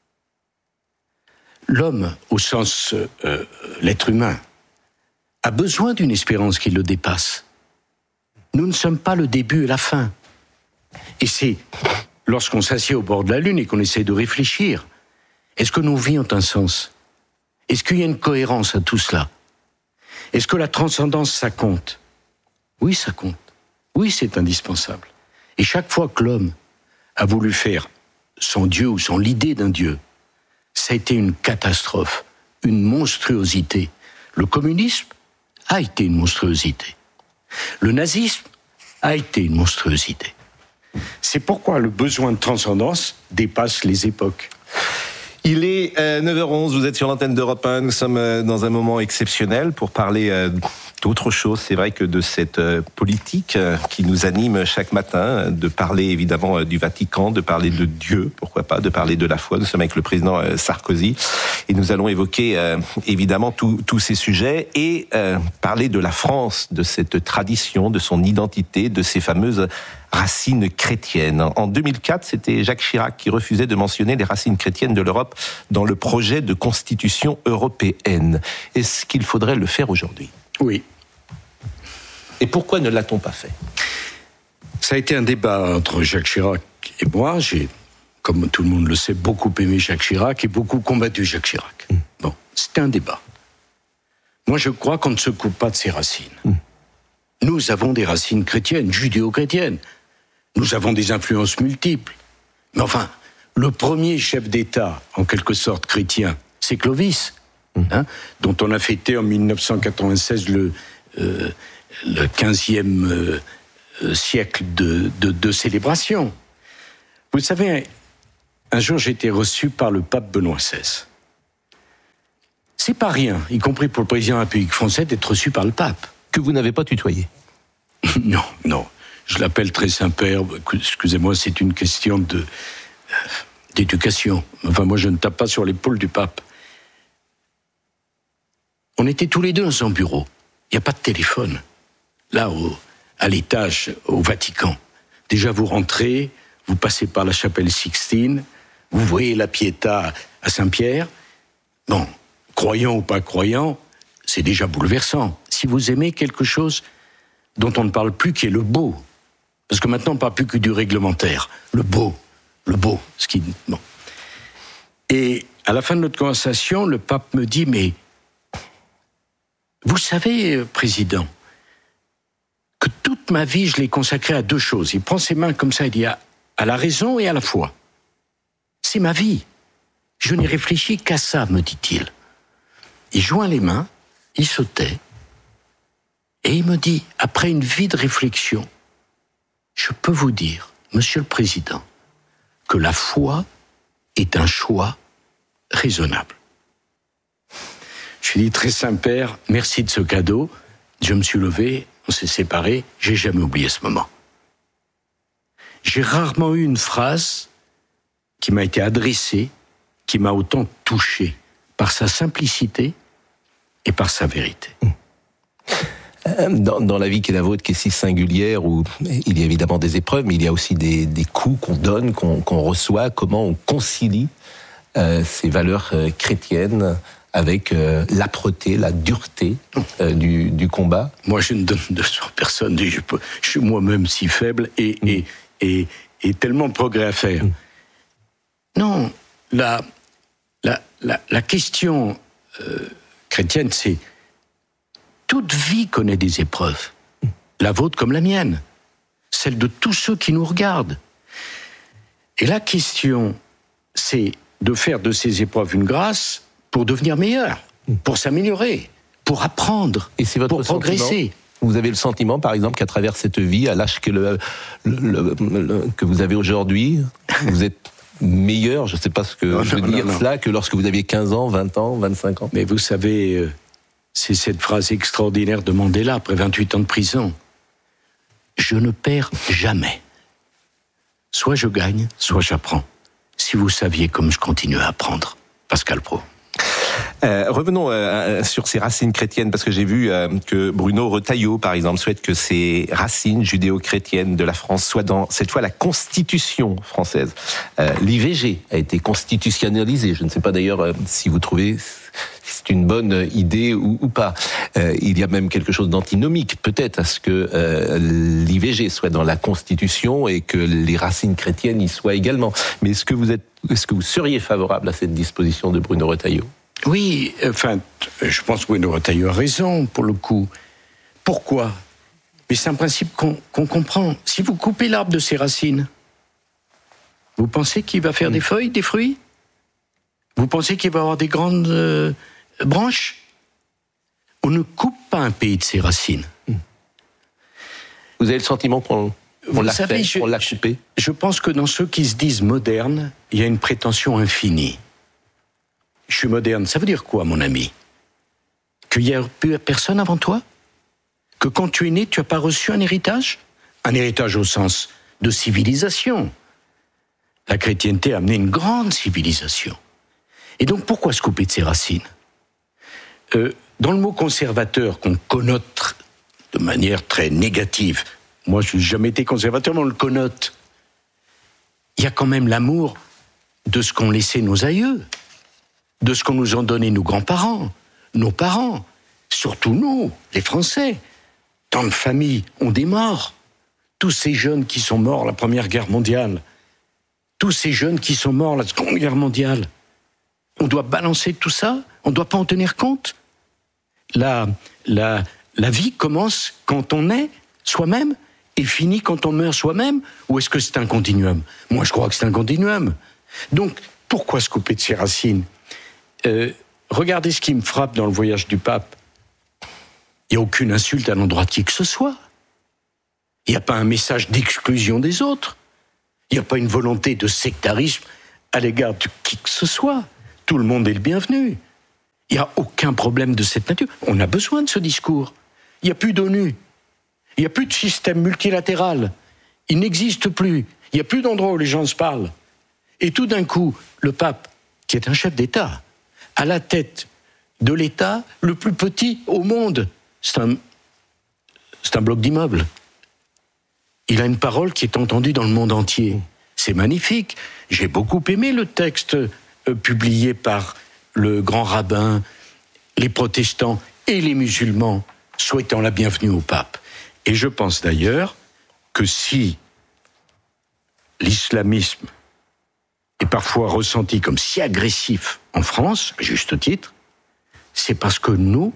L'homme, au sens l'être humain, a besoin d'une espérance qui le dépasse. Nous ne sommes pas le début et la fin. Et c'est lorsqu'on s'assied au bord de la Lune et qu'on essaie de réfléchir, est-ce que nos vies ont un sens? Est-ce qu'il y a une cohérence à tout cela? Est-ce que la transcendance, ça compte? Oui, ça compte. Oui, c'est indispensable. Et chaque fois que l'homme a voulu faire son Dieu ou son l'idée d'un Dieu, ça a été une catastrophe, une monstruosité. Le communisme a été une monstruosité. Le nazisme a été une monstruosité. C'est pourquoi le besoin de transcendance dépasse les époques. Il est 9h11, vous êtes sur l'antenne d'Europe 1, nous sommes dans un moment exceptionnel pour parler d'autre chose, c'est vrai, que de cette politique qui nous anime chaque matin, de parler évidemment du Vatican, de parler de Dieu, pourquoi pas, de parler de la foi. Nous sommes avec le président Sarkozy et nous allons évoquer évidemment tous ces sujets et parler de la France, de cette tradition, de son identité, de ces fameuses racines chrétiennes. En 2004, c'était Jacques Chirac qui refusait de mentionner les racines chrétiennes de l'Europe dans le projet de constitution européenne. Est-ce qu'il faudrait le faire aujourd'hui ? Oui. Et pourquoi ne l'a-t-on pas fait ? Ça a été un débat entre Jacques Chirac et moi. J'ai, comme tout le monde le sait, beaucoup aimé Jacques Chirac et beaucoup combattu Jacques Chirac. Bon, c'était un débat. Moi, je crois qu'on ne se coupe pas de ses racines. Nous avons des racines chrétiennes, judéo-chrétiennes. Nous avons des influences multiples. Mais enfin, le premier chef d'État, en quelque sorte chrétien, c'est Clovis, dont on a fêté en 1996 le 15e siècle de célébration. Vous savez, un jour j'ai été reçu par le pape Benoît XVI. C'est pas rien, y compris pour le président de la République française, d'être reçu par le pape. Que vous n'avez pas tutoyé ? Non. Je l'appelle très Saint-Père. Excusez-moi, c'est une question d'éducation. Enfin, moi, je ne tape pas sur l'épaule du pape. On était tous les deux dans son bureau. Il n'y a pas de téléphone. Là, à l'étage, au Vatican. Déjà, vous rentrez, vous passez par la chapelle Sixtine, vous voyez la Pietà à Saint-Pierre. Bon, croyant ou pas croyant, c'est déjà bouleversant. Si vous aimez quelque chose dont on ne parle plus, qui est le beau, parce que maintenant on ne parle plus que du réglementaire, le beau, ce qui... Bon. Et à la fin de notre conversation, le pape me dit, mais vous savez, président, que toute ma vie, je l'ai consacrée à deux choses. Il prend ses mains comme ça, il dit à la raison et à la foi. C'est ma vie. Je n'ai réfléchi qu'à ça, me dit-il. Il joint les mains, il se tait, et il me dit, après une vie de réflexion, je peux vous dire, Monsieur le Président, que la foi est un choix raisonnable. Je lui ai dit, très Saint-Père, merci de ce cadeau. Je me suis levé, on s'est séparés, j'ai jamais oublié ce moment. J'ai rarement eu une phrase qui m'a été adressée, qui m'a autant touché par sa simplicité et par sa vérité. Dans la vie qui est la vôtre, qui est si singulière, où il y a évidemment des épreuves, mais il y a aussi des coups qu'on donne, qu'on reçoit, comment on concilie ces valeurs chrétiennes avec l'âpreté, la dureté du combat. Moi, je ne donne de leçons à personne. Je suis moi-même si faible et tellement de progrès à faire. Non, la question chrétienne, c'est toute vie connaît des épreuves. La vôtre comme la mienne. Celle de tous ceux qui nous regardent. Et la question, c'est de faire de ces épreuves une grâce pour devenir meilleur, pour s'améliorer, pour apprendre, et c'est votre pour progresser. Vous avez le sentiment, par exemple, qu'à travers cette vie, à l'âge que vous avez aujourd'hui, vous êtes meilleur, je ne sais pas ce que veut dire cela, que lorsque vous aviez 15 ans, 20 ans, 25 ans. Mais vous savez, c'est cette phrase extraordinaire de Mandela, après 28 ans de prison. Je ne perds jamais. Soit je gagne, soit j'apprends. Si vous saviez comme je continue à apprendre. Pascal Praud. Revenons sur ces racines chrétiennes, parce que j'ai vu que Bruno Retailleau, par exemple, souhaite que ces racines judéo-chrétiennes de la France soient dans, cette fois, la Constitution française. L'IVG a été constitutionnalisée. Je ne sais pas d'ailleurs si vous trouvez c'est une bonne idée ou pas. Il y a même quelque chose d'antinomique, peut-être, à ce que l'IVG soit dans la Constitution et que les racines chrétiennes y soient également. Mais est-ce que vous seriez favorable à cette disposition de Bruno Retailleau ? Oui, enfin, je pense que Bruno Retailleau a raison, pour le coup. Pourquoi ? Mais c'est un principe qu'on comprend. Si vous coupez l'arbre de ses racines, vous pensez qu'il va faire des feuilles, des fruits ? Vous pensez qu'il va avoir des grandes branches ? On ne coupe pas un pays de ses racines. Vous avez le sentiment qu'on l'a fait, qu'on l'a coupé ? Je pense que dans ceux qui se disent modernes, il y a une prétention infinie. Je suis moderne, ça veut dire quoi, mon ami ? Qu'il n'y a personne avant toi ? Que quand tu es né, tu n'as pas reçu un héritage ? Un héritage au sens de civilisation. La chrétienté a amené une grande civilisation. Et donc, pourquoi se couper de ses racines ? Dans le mot conservateur, qu'on connote de manière très négative, moi je n'ai jamais été conservateur, mais on le connote. Il y a quand même l'amour de ce qu'ont laissé nos aïeux, de ce qu'on nous ont donné nos grands-parents, nos parents, surtout nous, les Français. Tant de familles ont des morts. Tous ces jeunes qui sont morts la Première Guerre mondiale, tous ces jeunes qui sont morts la Seconde Guerre mondiale, on doit balancer tout ça, on ne doit pas en tenir compte. La vie commence quand on est soi-même et finit quand on meurt soi-même, ou est-ce que c'est un continuum ? Moi, je crois que c'est un continuum. Donc, pourquoi se couper de ses racines ? Regardez ce qui me frappe dans le voyage du pape. Il n'y a aucune insulte à l'endroit de qui que ce soit. Il n'y a pas un message d'exclusion des autres. Il n'y a pas une volonté de sectarisme à l'égard de qui que ce soit. Tout le monde est le bienvenu. Il n'y a aucun problème de cette nature. On a besoin de ce discours. Il n'y a plus d'ONU. Il n'y a plus de système multilatéral. Il n'existe plus. Il n'y a plus d'endroit où les gens se parlent. Et tout d'un coup, le pape, qui est un chef d'État, à la tête de l'État le plus petit au monde, c'est un bloc d'immeubles. Il a une parole qui est entendue dans le monde entier. C'est magnifique. J'ai beaucoup aimé le texte publié par le grand rabbin, les protestants et les musulmans souhaitant la bienvenue au pape. Et je pense d'ailleurs que si l'islamisme est parfois ressenti comme si agressif en France, à juste titre, c'est parce que nous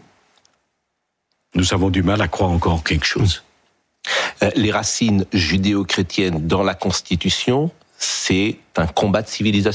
avons du mal à croire encore en quelque chose. Les racines judéo-chrétiennes dans la Constitution, c'est un combat de civilisation ?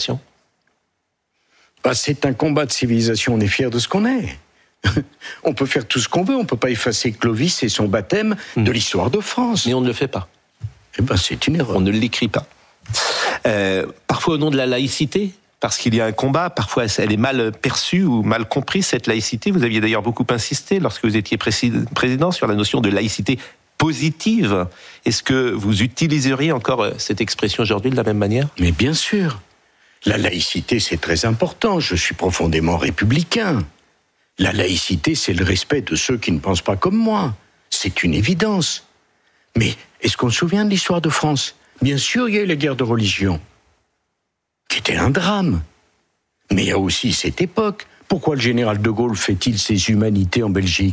C'est un combat de civilisation, on est fiers de ce qu'on est. On peut faire tout ce qu'on veut, on ne peut pas effacer Clovis et son baptême de l'histoire de France. Mais on ne le fait pas. C'est une erreur. On ne l'écrit pas. Parfois au nom de la laïcité, parce qu'il y a un combat, parfois elle est mal perçue ou mal comprise, cette laïcité. Vous aviez d'ailleurs beaucoup insisté lorsque vous étiez président sur la notion de laïcité positive. Est-ce que vous utiliseriez encore cette expression aujourd'hui de la même manière ? Mais bien sûr. La laïcité, c'est très important. Je suis profondément républicain. La laïcité, c'est le respect de ceux qui ne pensent pas comme moi. C'est une évidence. Mais est-ce qu'on se souvient de l'histoire de France ? Bien sûr, il y a eu la guerre de religion, qui était un drame. Mais il y a aussi cette époque. Pourquoi le général de Gaulle fait-il ses humanités en Belgique ?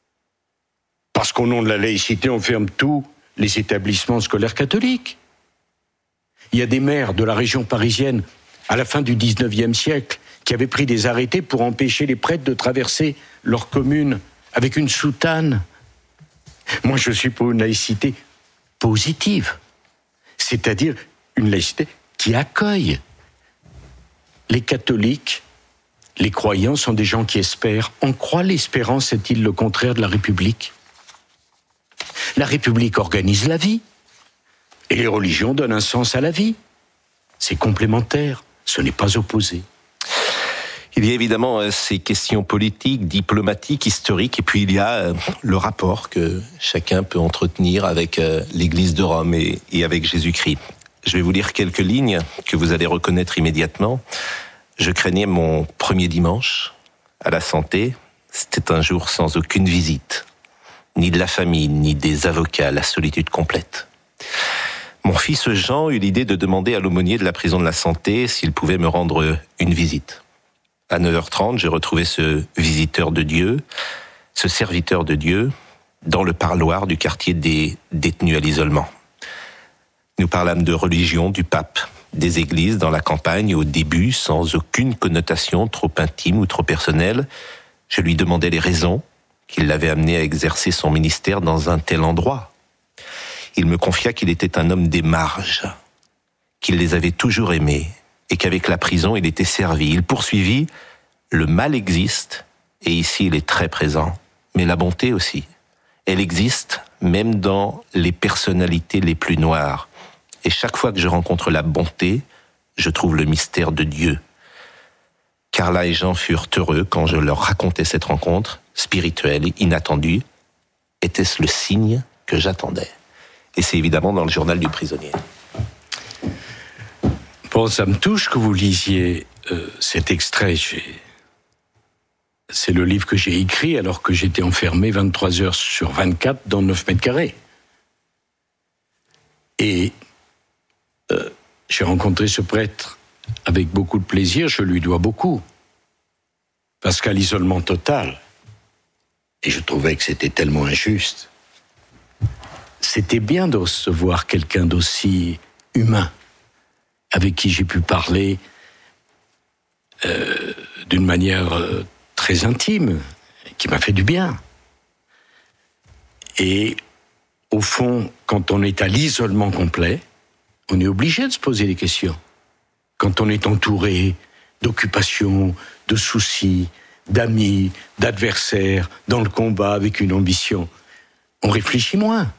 Parce qu'au nom de la laïcité, on ferme tous les établissements scolaires catholiques. Il y a des maires de la région parisienne, à la fin du 19e siècle, qui avaient pris des arrêtés pour empêcher les prêtres de traverser leur commune avec une soutane. Moi, je suis pour une laïcité positive, c'est-à-dire une laïcité qui accueille. Les catholiques, les croyants sont des gens qui espèrent. On croit l'espérance est-il le contraire de la République ? La République organise la vie. Et les religions donnent un sens à la vie. C'est complémentaire, ce n'est pas opposé. Il y a évidemment ces questions politiques, diplomatiques, historiques, et puis il y a le rapport que chacun peut entretenir avec l'Église de Rome et avec Jésus-Christ. Je vais vous lire quelques lignes que vous allez reconnaître immédiatement. Je craignais mon premier dimanche à la santé. C'était un jour sans aucune visite, ni de la famille, ni des avocats, la solitude complète. Mon fils Jean eut l'idée de demander à l'aumônier de la prison de la Santé s'il pouvait me rendre une visite. À 9h30, j'ai retrouvé ce visiteur de Dieu, ce serviteur de Dieu, dans le parloir du quartier des détenus à l'isolement. Nous parlâmes de religion, du pape, des églises dans la campagne, au début, sans aucune connotation trop intime ou trop personnelle. Je lui demandais les raisons qui l'avaient amené à exercer son ministère dans un tel endroit. Il me confia qu'il était un homme des marges, qu'il les avait toujours aimés et qu'avec la prison, il était servi. Il poursuivit, le mal existe, et ici il est très présent, mais la bonté aussi. Elle existe même dans les personnalités les plus noires. Et chaque fois que je rencontre la bonté, je trouve le mystère de Dieu. Carla et Jean furent heureux quand je leur racontais cette rencontre, spirituelle, inattendue. Était-ce le signe que j'attendais ? Et c'est évidemment dans le journal du prisonnier. Bon, ça me touche que vous lisiez cet extrait. C'est le livre que j'ai écrit alors que j'étais enfermé 23 heures sur 24 dans 9 mètres carrés. Et j'ai rencontré ce prêtre avec beaucoup de plaisir, je lui dois beaucoup. Parce qu'à l'isolement total, et je trouvais que c'était tellement injuste, c'était bien de recevoir quelqu'un d'aussi humain, avec qui j'ai pu parler d'une manière très intime, qui m'a fait du bien. Et au fond, quand on est à l'isolement complet, on est obligé de se poser des questions. Quand on est entouré d'occupations, de soucis, d'amis, d'adversaires, dans le combat avec une ambition, on réfléchit moins.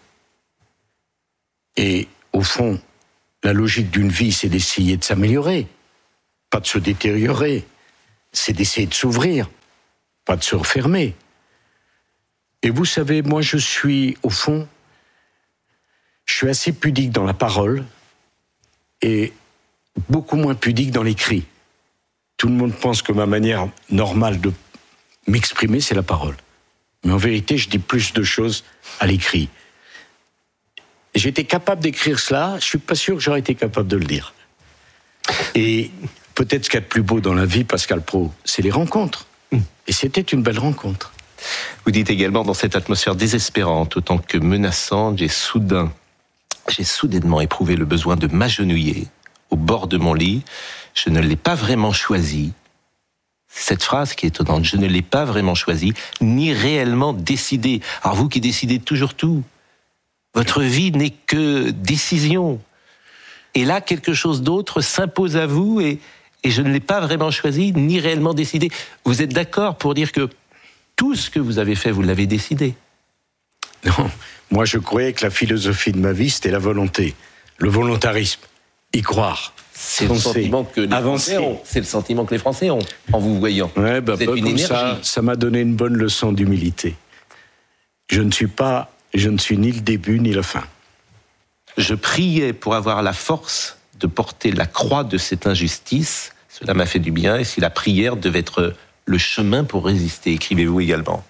Et au fond, la logique d'une vie, c'est d'essayer de s'améliorer, pas de se détériorer. C'est d'essayer de s'ouvrir, pas de se refermer. Et vous savez, moi je suis, au fond, je suis assez pudique dans la parole et beaucoup moins pudique dans l'écrit. Tout le monde pense que ma manière normale de m'exprimer, c'est la parole. Mais en vérité, je dis plus de choses à l'écrit. J'étais capable d'écrire cela, je suis pas sûr que j'aurais été capable de le dire. Et peut-être ce qu'il y a de plus beau dans la vie, Pascal Praud, c'est les rencontres. Et c'était une belle rencontre. Vous dites également, dans cette atmosphère désespérante, autant que menaçante, j'ai soudainement éprouvé le besoin de m'agenouiller au bord de mon lit. Je ne l'ai pas vraiment choisi. Cette phrase qui est étonnante, je ne l'ai pas vraiment choisi, ni réellement décidé. Alors vous qui décidez toujours tout, votre vie n'est que décision. Et là, quelque chose d'autre s'impose à vous et je ne l'ai pas vraiment choisi, ni réellement décidé. Vous êtes d'accord pour dire que tout ce que vous avez fait, vous l'avez décidé? Non, moi je croyais que la philosophie de ma vie, c'était la volonté, le volontarisme, y croire. C'est le sentiment que les Français ont. C'est le sentiment que les Français ont en vous voyant. Ouais, vous êtes une énergie. Ça m'a donné une bonne leçon d'humilité. Je ne suis ni le début ni la fin. Je priais pour avoir la force de porter la croix de cette injustice. Cela m'a fait du bien. Et si la prière devait être le chemin pour résister, écrivez-vous également.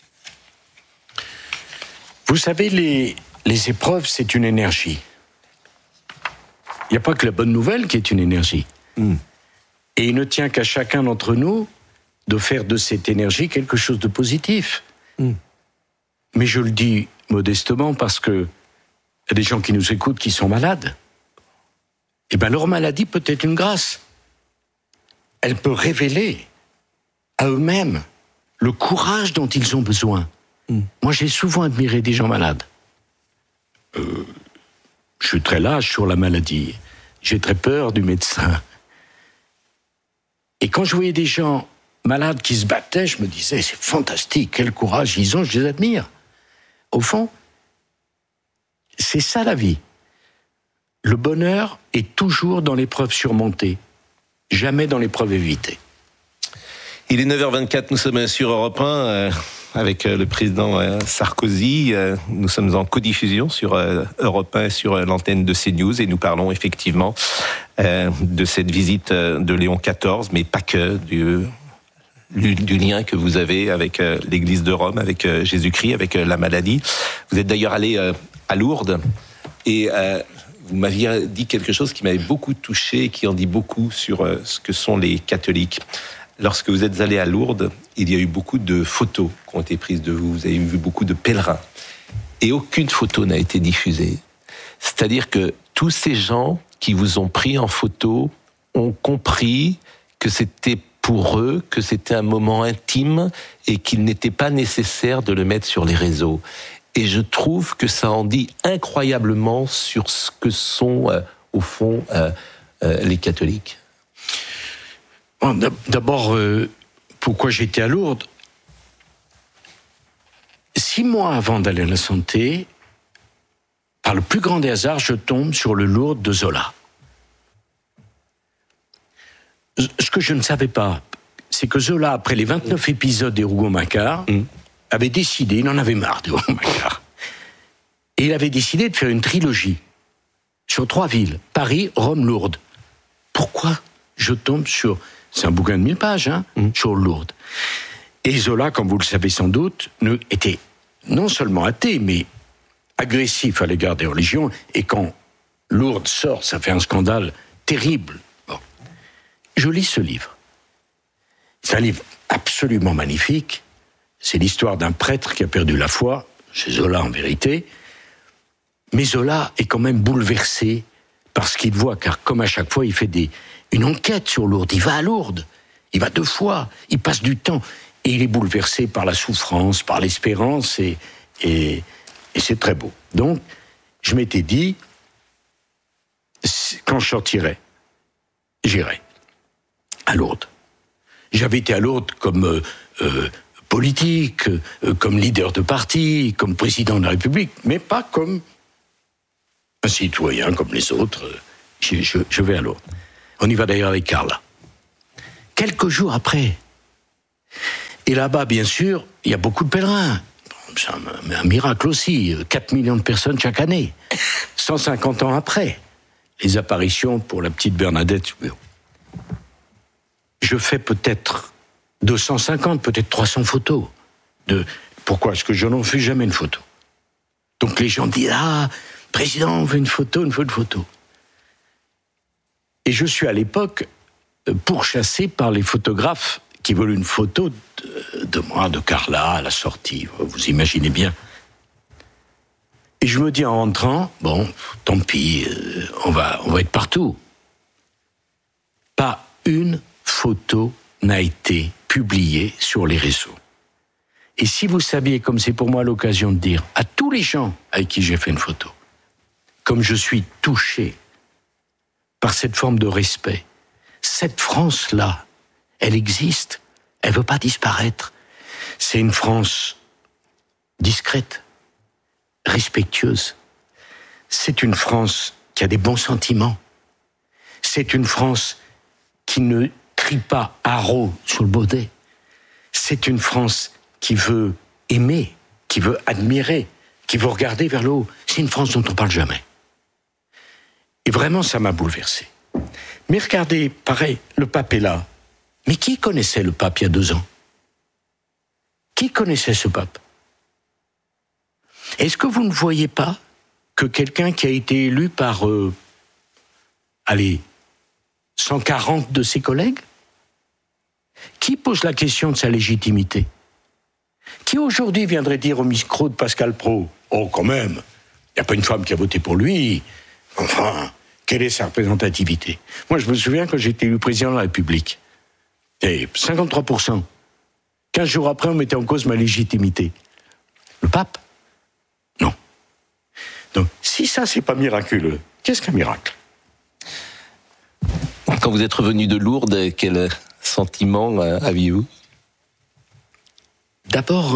Vous savez, les épreuves, c'est une énergie. Il n'y a pas que la bonne nouvelle qui est une énergie. Et il ne tient qu'à chacun d'entre nous de faire de cette énergie quelque chose de positif. Mais je le dis modestement parce que il y a des gens qui nous écoutent qui sont malades. Eh bien, leur maladie peut être une grâce. Elle peut révéler à eux-mêmes le courage dont ils ont besoin. Moi, j'ai souvent admiré des gens malades. Je suis très lâche sur la maladie. J'ai très peur du médecin. Et quand je voyais des gens malades qui se battaient, je me disais, c'est fantastique, quel courage ils ont, je les admire. Au fond, c'est ça la vie. Le bonheur est toujours dans l'épreuve surmontée, jamais dans l'épreuve évitée. Il est 9h24, nous sommes sur Europe 1 avec le président Sarkozy. Nous sommes en codiffusion sur Europe 1 et sur l'antenne de CNews et nous parlons effectivement de cette visite de Léon XIV, mais pas que, du lien que vous avez avec l'Église de Rome, avec Jésus-Christ, avec la maladie. Vous êtes d'ailleurs allé à Lourdes et vous m'aviez dit quelque chose qui m'avait beaucoup touché et qui en dit beaucoup sur ce que sont les catholiques. Lorsque vous êtes allé à Lourdes, il y a eu beaucoup de photos qui ont été prises de vous. Vous avez vu beaucoup de pèlerins. Et aucune photo n'a été diffusée. C'est-à-dire que tous ces gens qui vous ont pris en photo ont compris que c'était pour eux, que c'était un moment intime et qu'il n'était pas nécessaire de le mettre sur les réseaux. Et je trouve que ça en dit incroyablement sur ce que sont, au fond, les catholiques. D'abord, pourquoi j'étais à Lourdes? 6 mois avant d'aller à la santé, par le plus grand des hasards, je tombe sur le Lourdes de Zola. Ce que je ne savais pas, c'est que Zola, après les 29 épisodes des Rougon-Macquart, avait décidé, il en avait marre des Rougon-Macquart, et il avait décidé de faire une trilogie sur 3 villes, Paris, Rome, Lourdes. Pourquoi je tombe sur... C'est un bouquin de 1000 pages, sur Lourdes. Et Zola, comme vous le savez sans doute, était non seulement athée, mais agressif à l'égard des religions. Et quand Lourdes sort, ça fait un scandale terrible. Bon. Je lis ce livre. C'est un livre absolument magnifique. C'est l'histoire d'un prêtre qui a perdu la foi, c'est Zola en vérité. Mais Zola est quand même bouleversé par ce qu'il voit, car comme à chaque fois, il fait une enquête sur Lourdes. Il va à Lourdes, il va 2 fois, il passe du temps. Et il est bouleversé par la souffrance, par l'espérance, et c'est très beau. Donc, je m'étais dit, quand je sortirai, j'irai à Lourdes. J'avais été à Lourdes comme politique, comme leader de parti, comme président de la République, mais pas comme un citoyen comme les autres. Je vais à Lourdes. On y va d'ailleurs avec Carla. Quelques jours après. Et là-bas, bien sûr, il y a beaucoup de pèlerins. C'est un miracle aussi. 4 millions de personnes chaque année. 150 ans après. Les apparitions pour la petite Bernadette. Je fais peut-être 250, peut-être 300 photos. Pourquoi ? Parce que je n'en fais jamais une photo. Donc les gens disent « Ah, président, on veut une photo. » Et je suis à l'époque pourchassé par les photographes qui veulent une photo de moi, de Carla, à la sortie. Vous imaginez bien. Et je me dis en rentrant, bon, tant pis, on va être partout. Pas une photo n'a été publiée sur les réseaux. Et si vous saviez, comme c'est pour moi l'occasion de dire à tous les gens avec qui j'ai fait une photo, comme je suis touché par cette forme de respect, cette France-là, elle existe, elle ne veut pas disparaître. C'est une France discrète, respectueuse. C'est une France qui a des bons sentiments. C'est une France qui ne crie pas haro sur le baudet. C'est une France qui veut aimer, qui veut admirer, qui veut regarder vers le haut. C'est une France dont on ne parle jamais. Et vraiment, ça m'a bouleversé. Mais regardez, pareil, le pape est là. Mais qui connaissait le pape il y a 2 ans ? Qui connaissait ce pape ? Est-ce que vous ne voyez pas que quelqu'un qui a été élu par, 140 de ses collègues, qui pose la question de sa légitimité ? Qui aujourd'hui viendrait dire au micro de Pascal Praud, « Oh, quand même, il n'y a pas une femme qui a voté pour lui. Enfin, quelle est sa représentativité ?» Moi, je me souviens quand j'ai été élu président de la République, et 53%. 15 jours après, on mettait en cause ma légitimité. Le pape ? Non. Donc, si ça, c'est pas miraculeux, qu'est-ce qu'un miracle ? Quand vous êtes revenu de Lourdes, quel sentiment aviez-vous ? D'abord,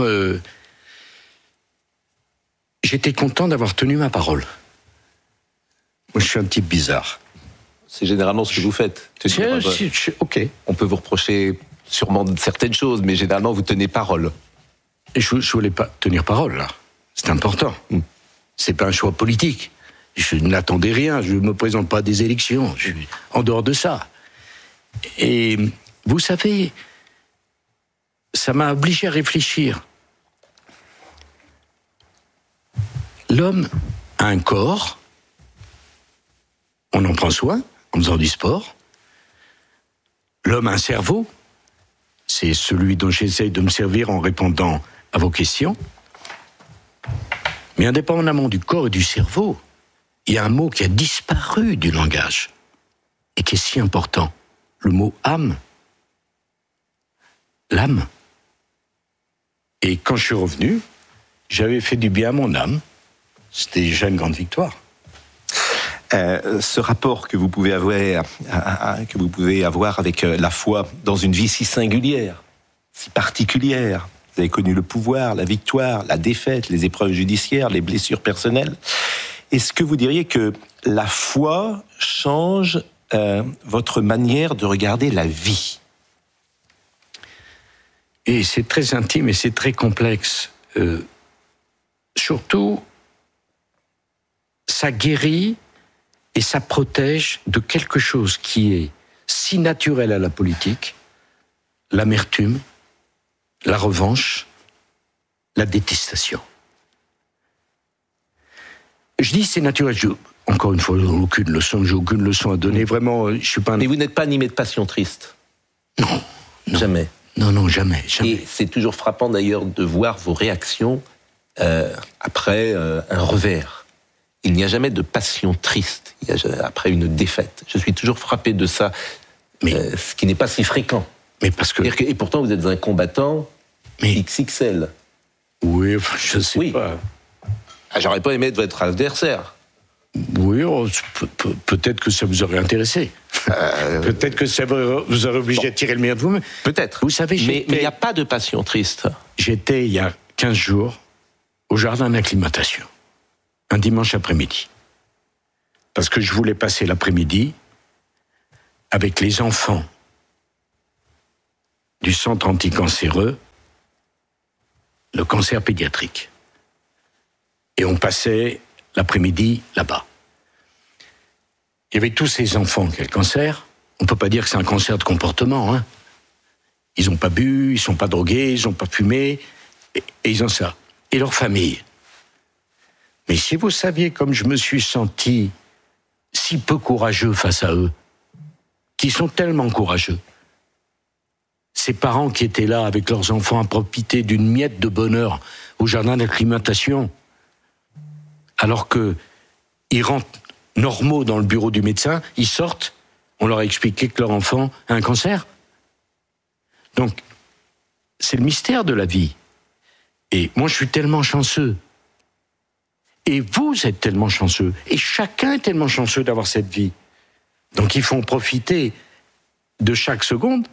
j'étais content d'avoir tenu ma parole. Moi, je suis un type bizarre. C'est généralement ce que vous faites. Ok. On peut vous reprocher sûrement certaines choses, mais généralement, vous tenez parole. Et je voulais pas tenir parole, là. C'est important. C'est pas un choix politique. Je n'attendais rien. Je ne me présente pas à des élections. Je suis en dehors de ça. Et vous savez, ça m'a obligé à réfléchir. L'homme a un corps. On en prend soin en faisant du sport. L'homme a un cerveau. C'est celui dont j'essaye de me servir en répondant à vos questions. Mais indépendamment du corps et du cerveau, il y a un mot qui a disparu du langage et qui est si important. Le mot âme. L'âme. Et quand je suis revenu, j'avais fait du bien à mon âme. C'était déjà une grande victoire. Ce rapport que vous pouvez avoir avec la foi dans une vie si singulière, si particulière. Vous avez connu le pouvoir, la victoire, la défaite, les épreuves judiciaires, les blessures personnelles. Est-ce que vous diriez que la foi change votre manière de regarder la vie ? Et c'est très intime et c'est très complexe. Surtout, ça guérit et ça protège de quelque chose qui est si naturel à la politique, l'amertume, la revanche, la détestation. Je dis c'est naturel. encore une fois, aucune leçon à donner. Vraiment, je suis pas. Mais vous n'êtes pas animé de passion triste. Non. Jamais. Non, jamais. Et c'est toujours frappant d'ailleurs de voir vos réactions après un revers. Il n'y a jamais de passion triste après une défaite. Je suis toujours frappé de ça, ce qui n'est pas si fréquent. Mais parce que... Et pourtant, vous êtes un combattant XXL. Oui, enfin, je sais pas. Ah, j'aurais pas aimé être votre adversaire. Oui, peut-être que ça vous aurait intéressé. Peut-être que ça vous aurait obligé à tirer le meilleur de vous-même. Peut-être. Vous savez, mais il n'y a pas de passion triste. J'étais, il y a 15 jours, au jardin d'acclimatation, un dimanche après-midi. Parce que je voulais passer l'après-midi avec les enfants du centre anticancéreux, le cancer pédiatrique. Et on passait l'après-midi là-bas. Il y avait tous ces enfants qui ont le cancer. On ne peut pas dire que c'est un cancer de comportement. Hein. Ils n'ont pas bu, ils ne sont pas drogués, ils n'ont pas fumé, et ils ont ça. Et leur famille. Mais si vous saviez comme je me suis senti si peu courageux face à eux, qui sont tellement courageux, ces parents qui étaient là avec leurs enfants à profiter d'une miette de bonheur au jardin d'acclimatation, alors qu'ils rentrent normaux dans le bureau du médecin, ils sortent, on leur a expliqué que leur enfant a un cancer. Donc, c'est le mystère de la vie. Et moi, je suis tellement chanceux. Et vous êtes tellement chanceux. Et chacun est tellement chanceux d'avoir cette vie. Donc, il faut en profiter de chaque seconde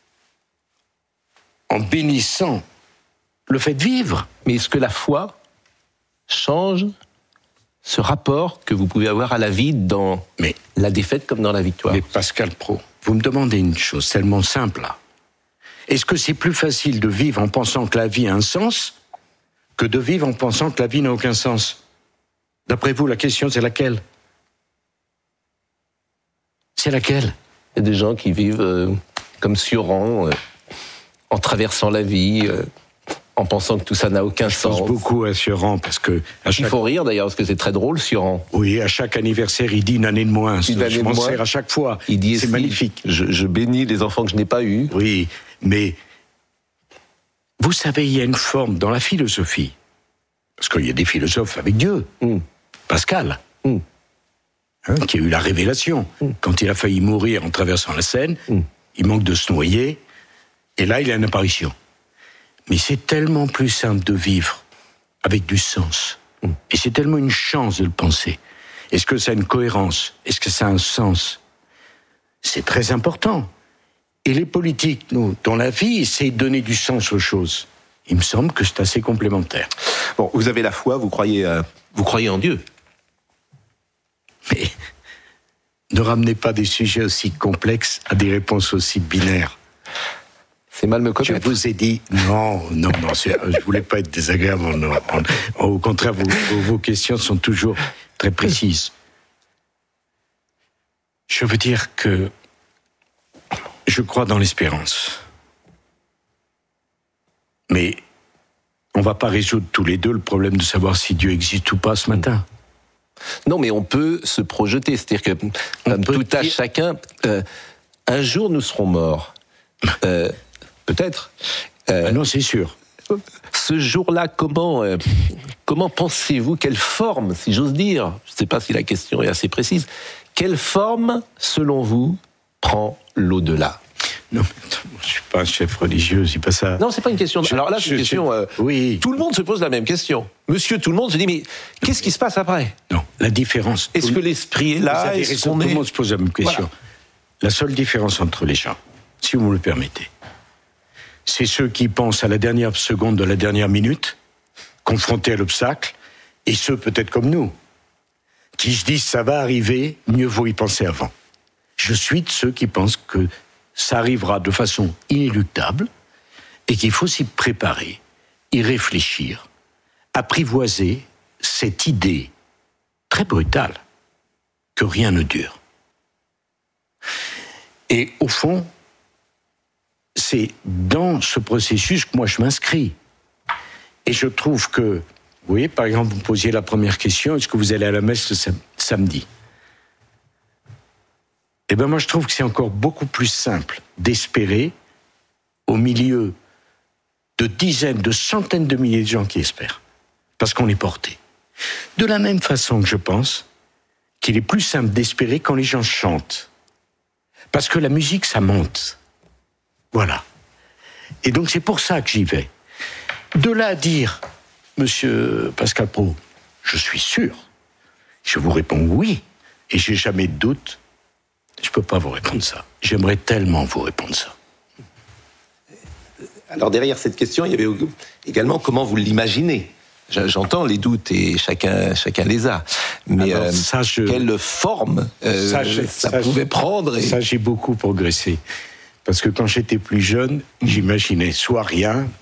en bénissant le fait de vivre. Mais est-ce que la foi change ce rapport que vous pouvez avoir à la vie dans la défaite comme dans la victoire? Mais Pascal Praud, vous me demandez une chose tellement simple là. Est-ce que c'est plus facile de vivre en pensant que la vie a un sens que de vivre en pensant que la vie n'a aucun sens? D'après vous, la question c'est laquelle? C'est laquelle? Il y a des gens qui vivent comme Sioran, en traversant la vie, en pensant que tout ça n'a aucun sens. Je pense beaucoup à Sioran parce que... Il faut rire d'ailleurs parce que c'est très drôle, Sioran. Oui, à chaque anniversaire, il dit une année de moins. Je m'en sers à chaque fois. Il dit c'est magnifique. Je bénis les enfants que je n'ai pas eus. Oui, mais vous savez, il y a une forme dans la philosophie, parce qu'il y a des philosophes avec Dieu. Pascal, qui a eu la révélation. Quand il a failli mourir en traversant la Seine, il manque de se noyer, et là, il a une apparition. Mais c'est tellement plus simple de vivre avec du sens. Et c'est tellement une chance de le penser. Est-ce que ça a une cohérence? Est-ce que ça a un sens? C'est très important. Et les politiques, nous, dans la vie, essaient de donner du sens aux choses. Il me semble que c'est assez complémentaire. Bon, vous avez la foi, vous croyez en Dieu. Mais ne ramenez pas des sujets aussi complexes à des réponses aussi binaires. C'est mal me connaître. Je vous ai dit non, je voulais pas être désagréable. Au contraire, vos questions sont toujours très précises. Je veux dire que je crois dans l'espérance. Mais on va pas résoudre tous les deux le problème de savoir si Dieu existe ou pas ce matin. Non, mais on peut se projeter. C'est-à-dire que, comme tout à chacun, un jour nous serons morts. Peut-être. Non, c'est sûr. Ce jour-là, comment pensez-vous, quelle forme, si j'ose dire, je ne sais pas si la question est assez précise, quelle forme, selon vous, prend l'au-delà? Non, je ne suis pas un chef religieux, c'est pas ça. Non, c'est pas une question. Alors là, c'est une question. Oui. Tout le monde se pose la même question. Monsieur, tout le monde se dit, mais qu'est-ce qui se passe après? Non, la différence. Est-ce que l'esprit est là? Vous avez raison, tout le monde se pose la même question. Voilà. La seule différence entre les gens, si vous me le permettez, c'est ceux qui pensent à la dernière seconde de la dernière minute, confrontés à l'obstacle, et ceux peut-être comme nous, qui se disent ça va arriver, mieux vaut y penser avant. Je suis de ceux qui pensent que ça arrivera de façon inéluctable et qu'il faut s'y préparer, y réfléchir, apprivoiser cette idée très brutale que rien ne dure. Et au fond, c'est dans ce processus que moi je m'inscris. Et je trouve que, vous voyez, par exemple, vous posiez la première question, est-ce que vous allez à la messe le samedi. Eh bien, moi, je trouve que c'est encore beaucoup plus simple d'espérer au milieu de dizaines, de centaines de milliers de gens qui espèrent, parce qu'on est porté. De la même façon que je pense qu'il est plus simple d'espérer quand les gens chantent, parce que la musique, ça monte. Voilà. Et donc, c'est pour ça que j'y vais. De là à dire, Monsieur Pascal Praud, je suis sûr, je vous réponds oui, et j'ai jamais de doute, je ne peux pas vous répondre ça. J'aimerais tellement vous répondre ça. Alors derrière cette question, il y avait également comment vous l'imaginez. J'entends les doutes et chacun les a. Mais alors, quelle forme ça pouvait prendre Ça, j'ai beaucoup progressé. Parce que quand j'étais plus jeune, j'imaginais soit rien,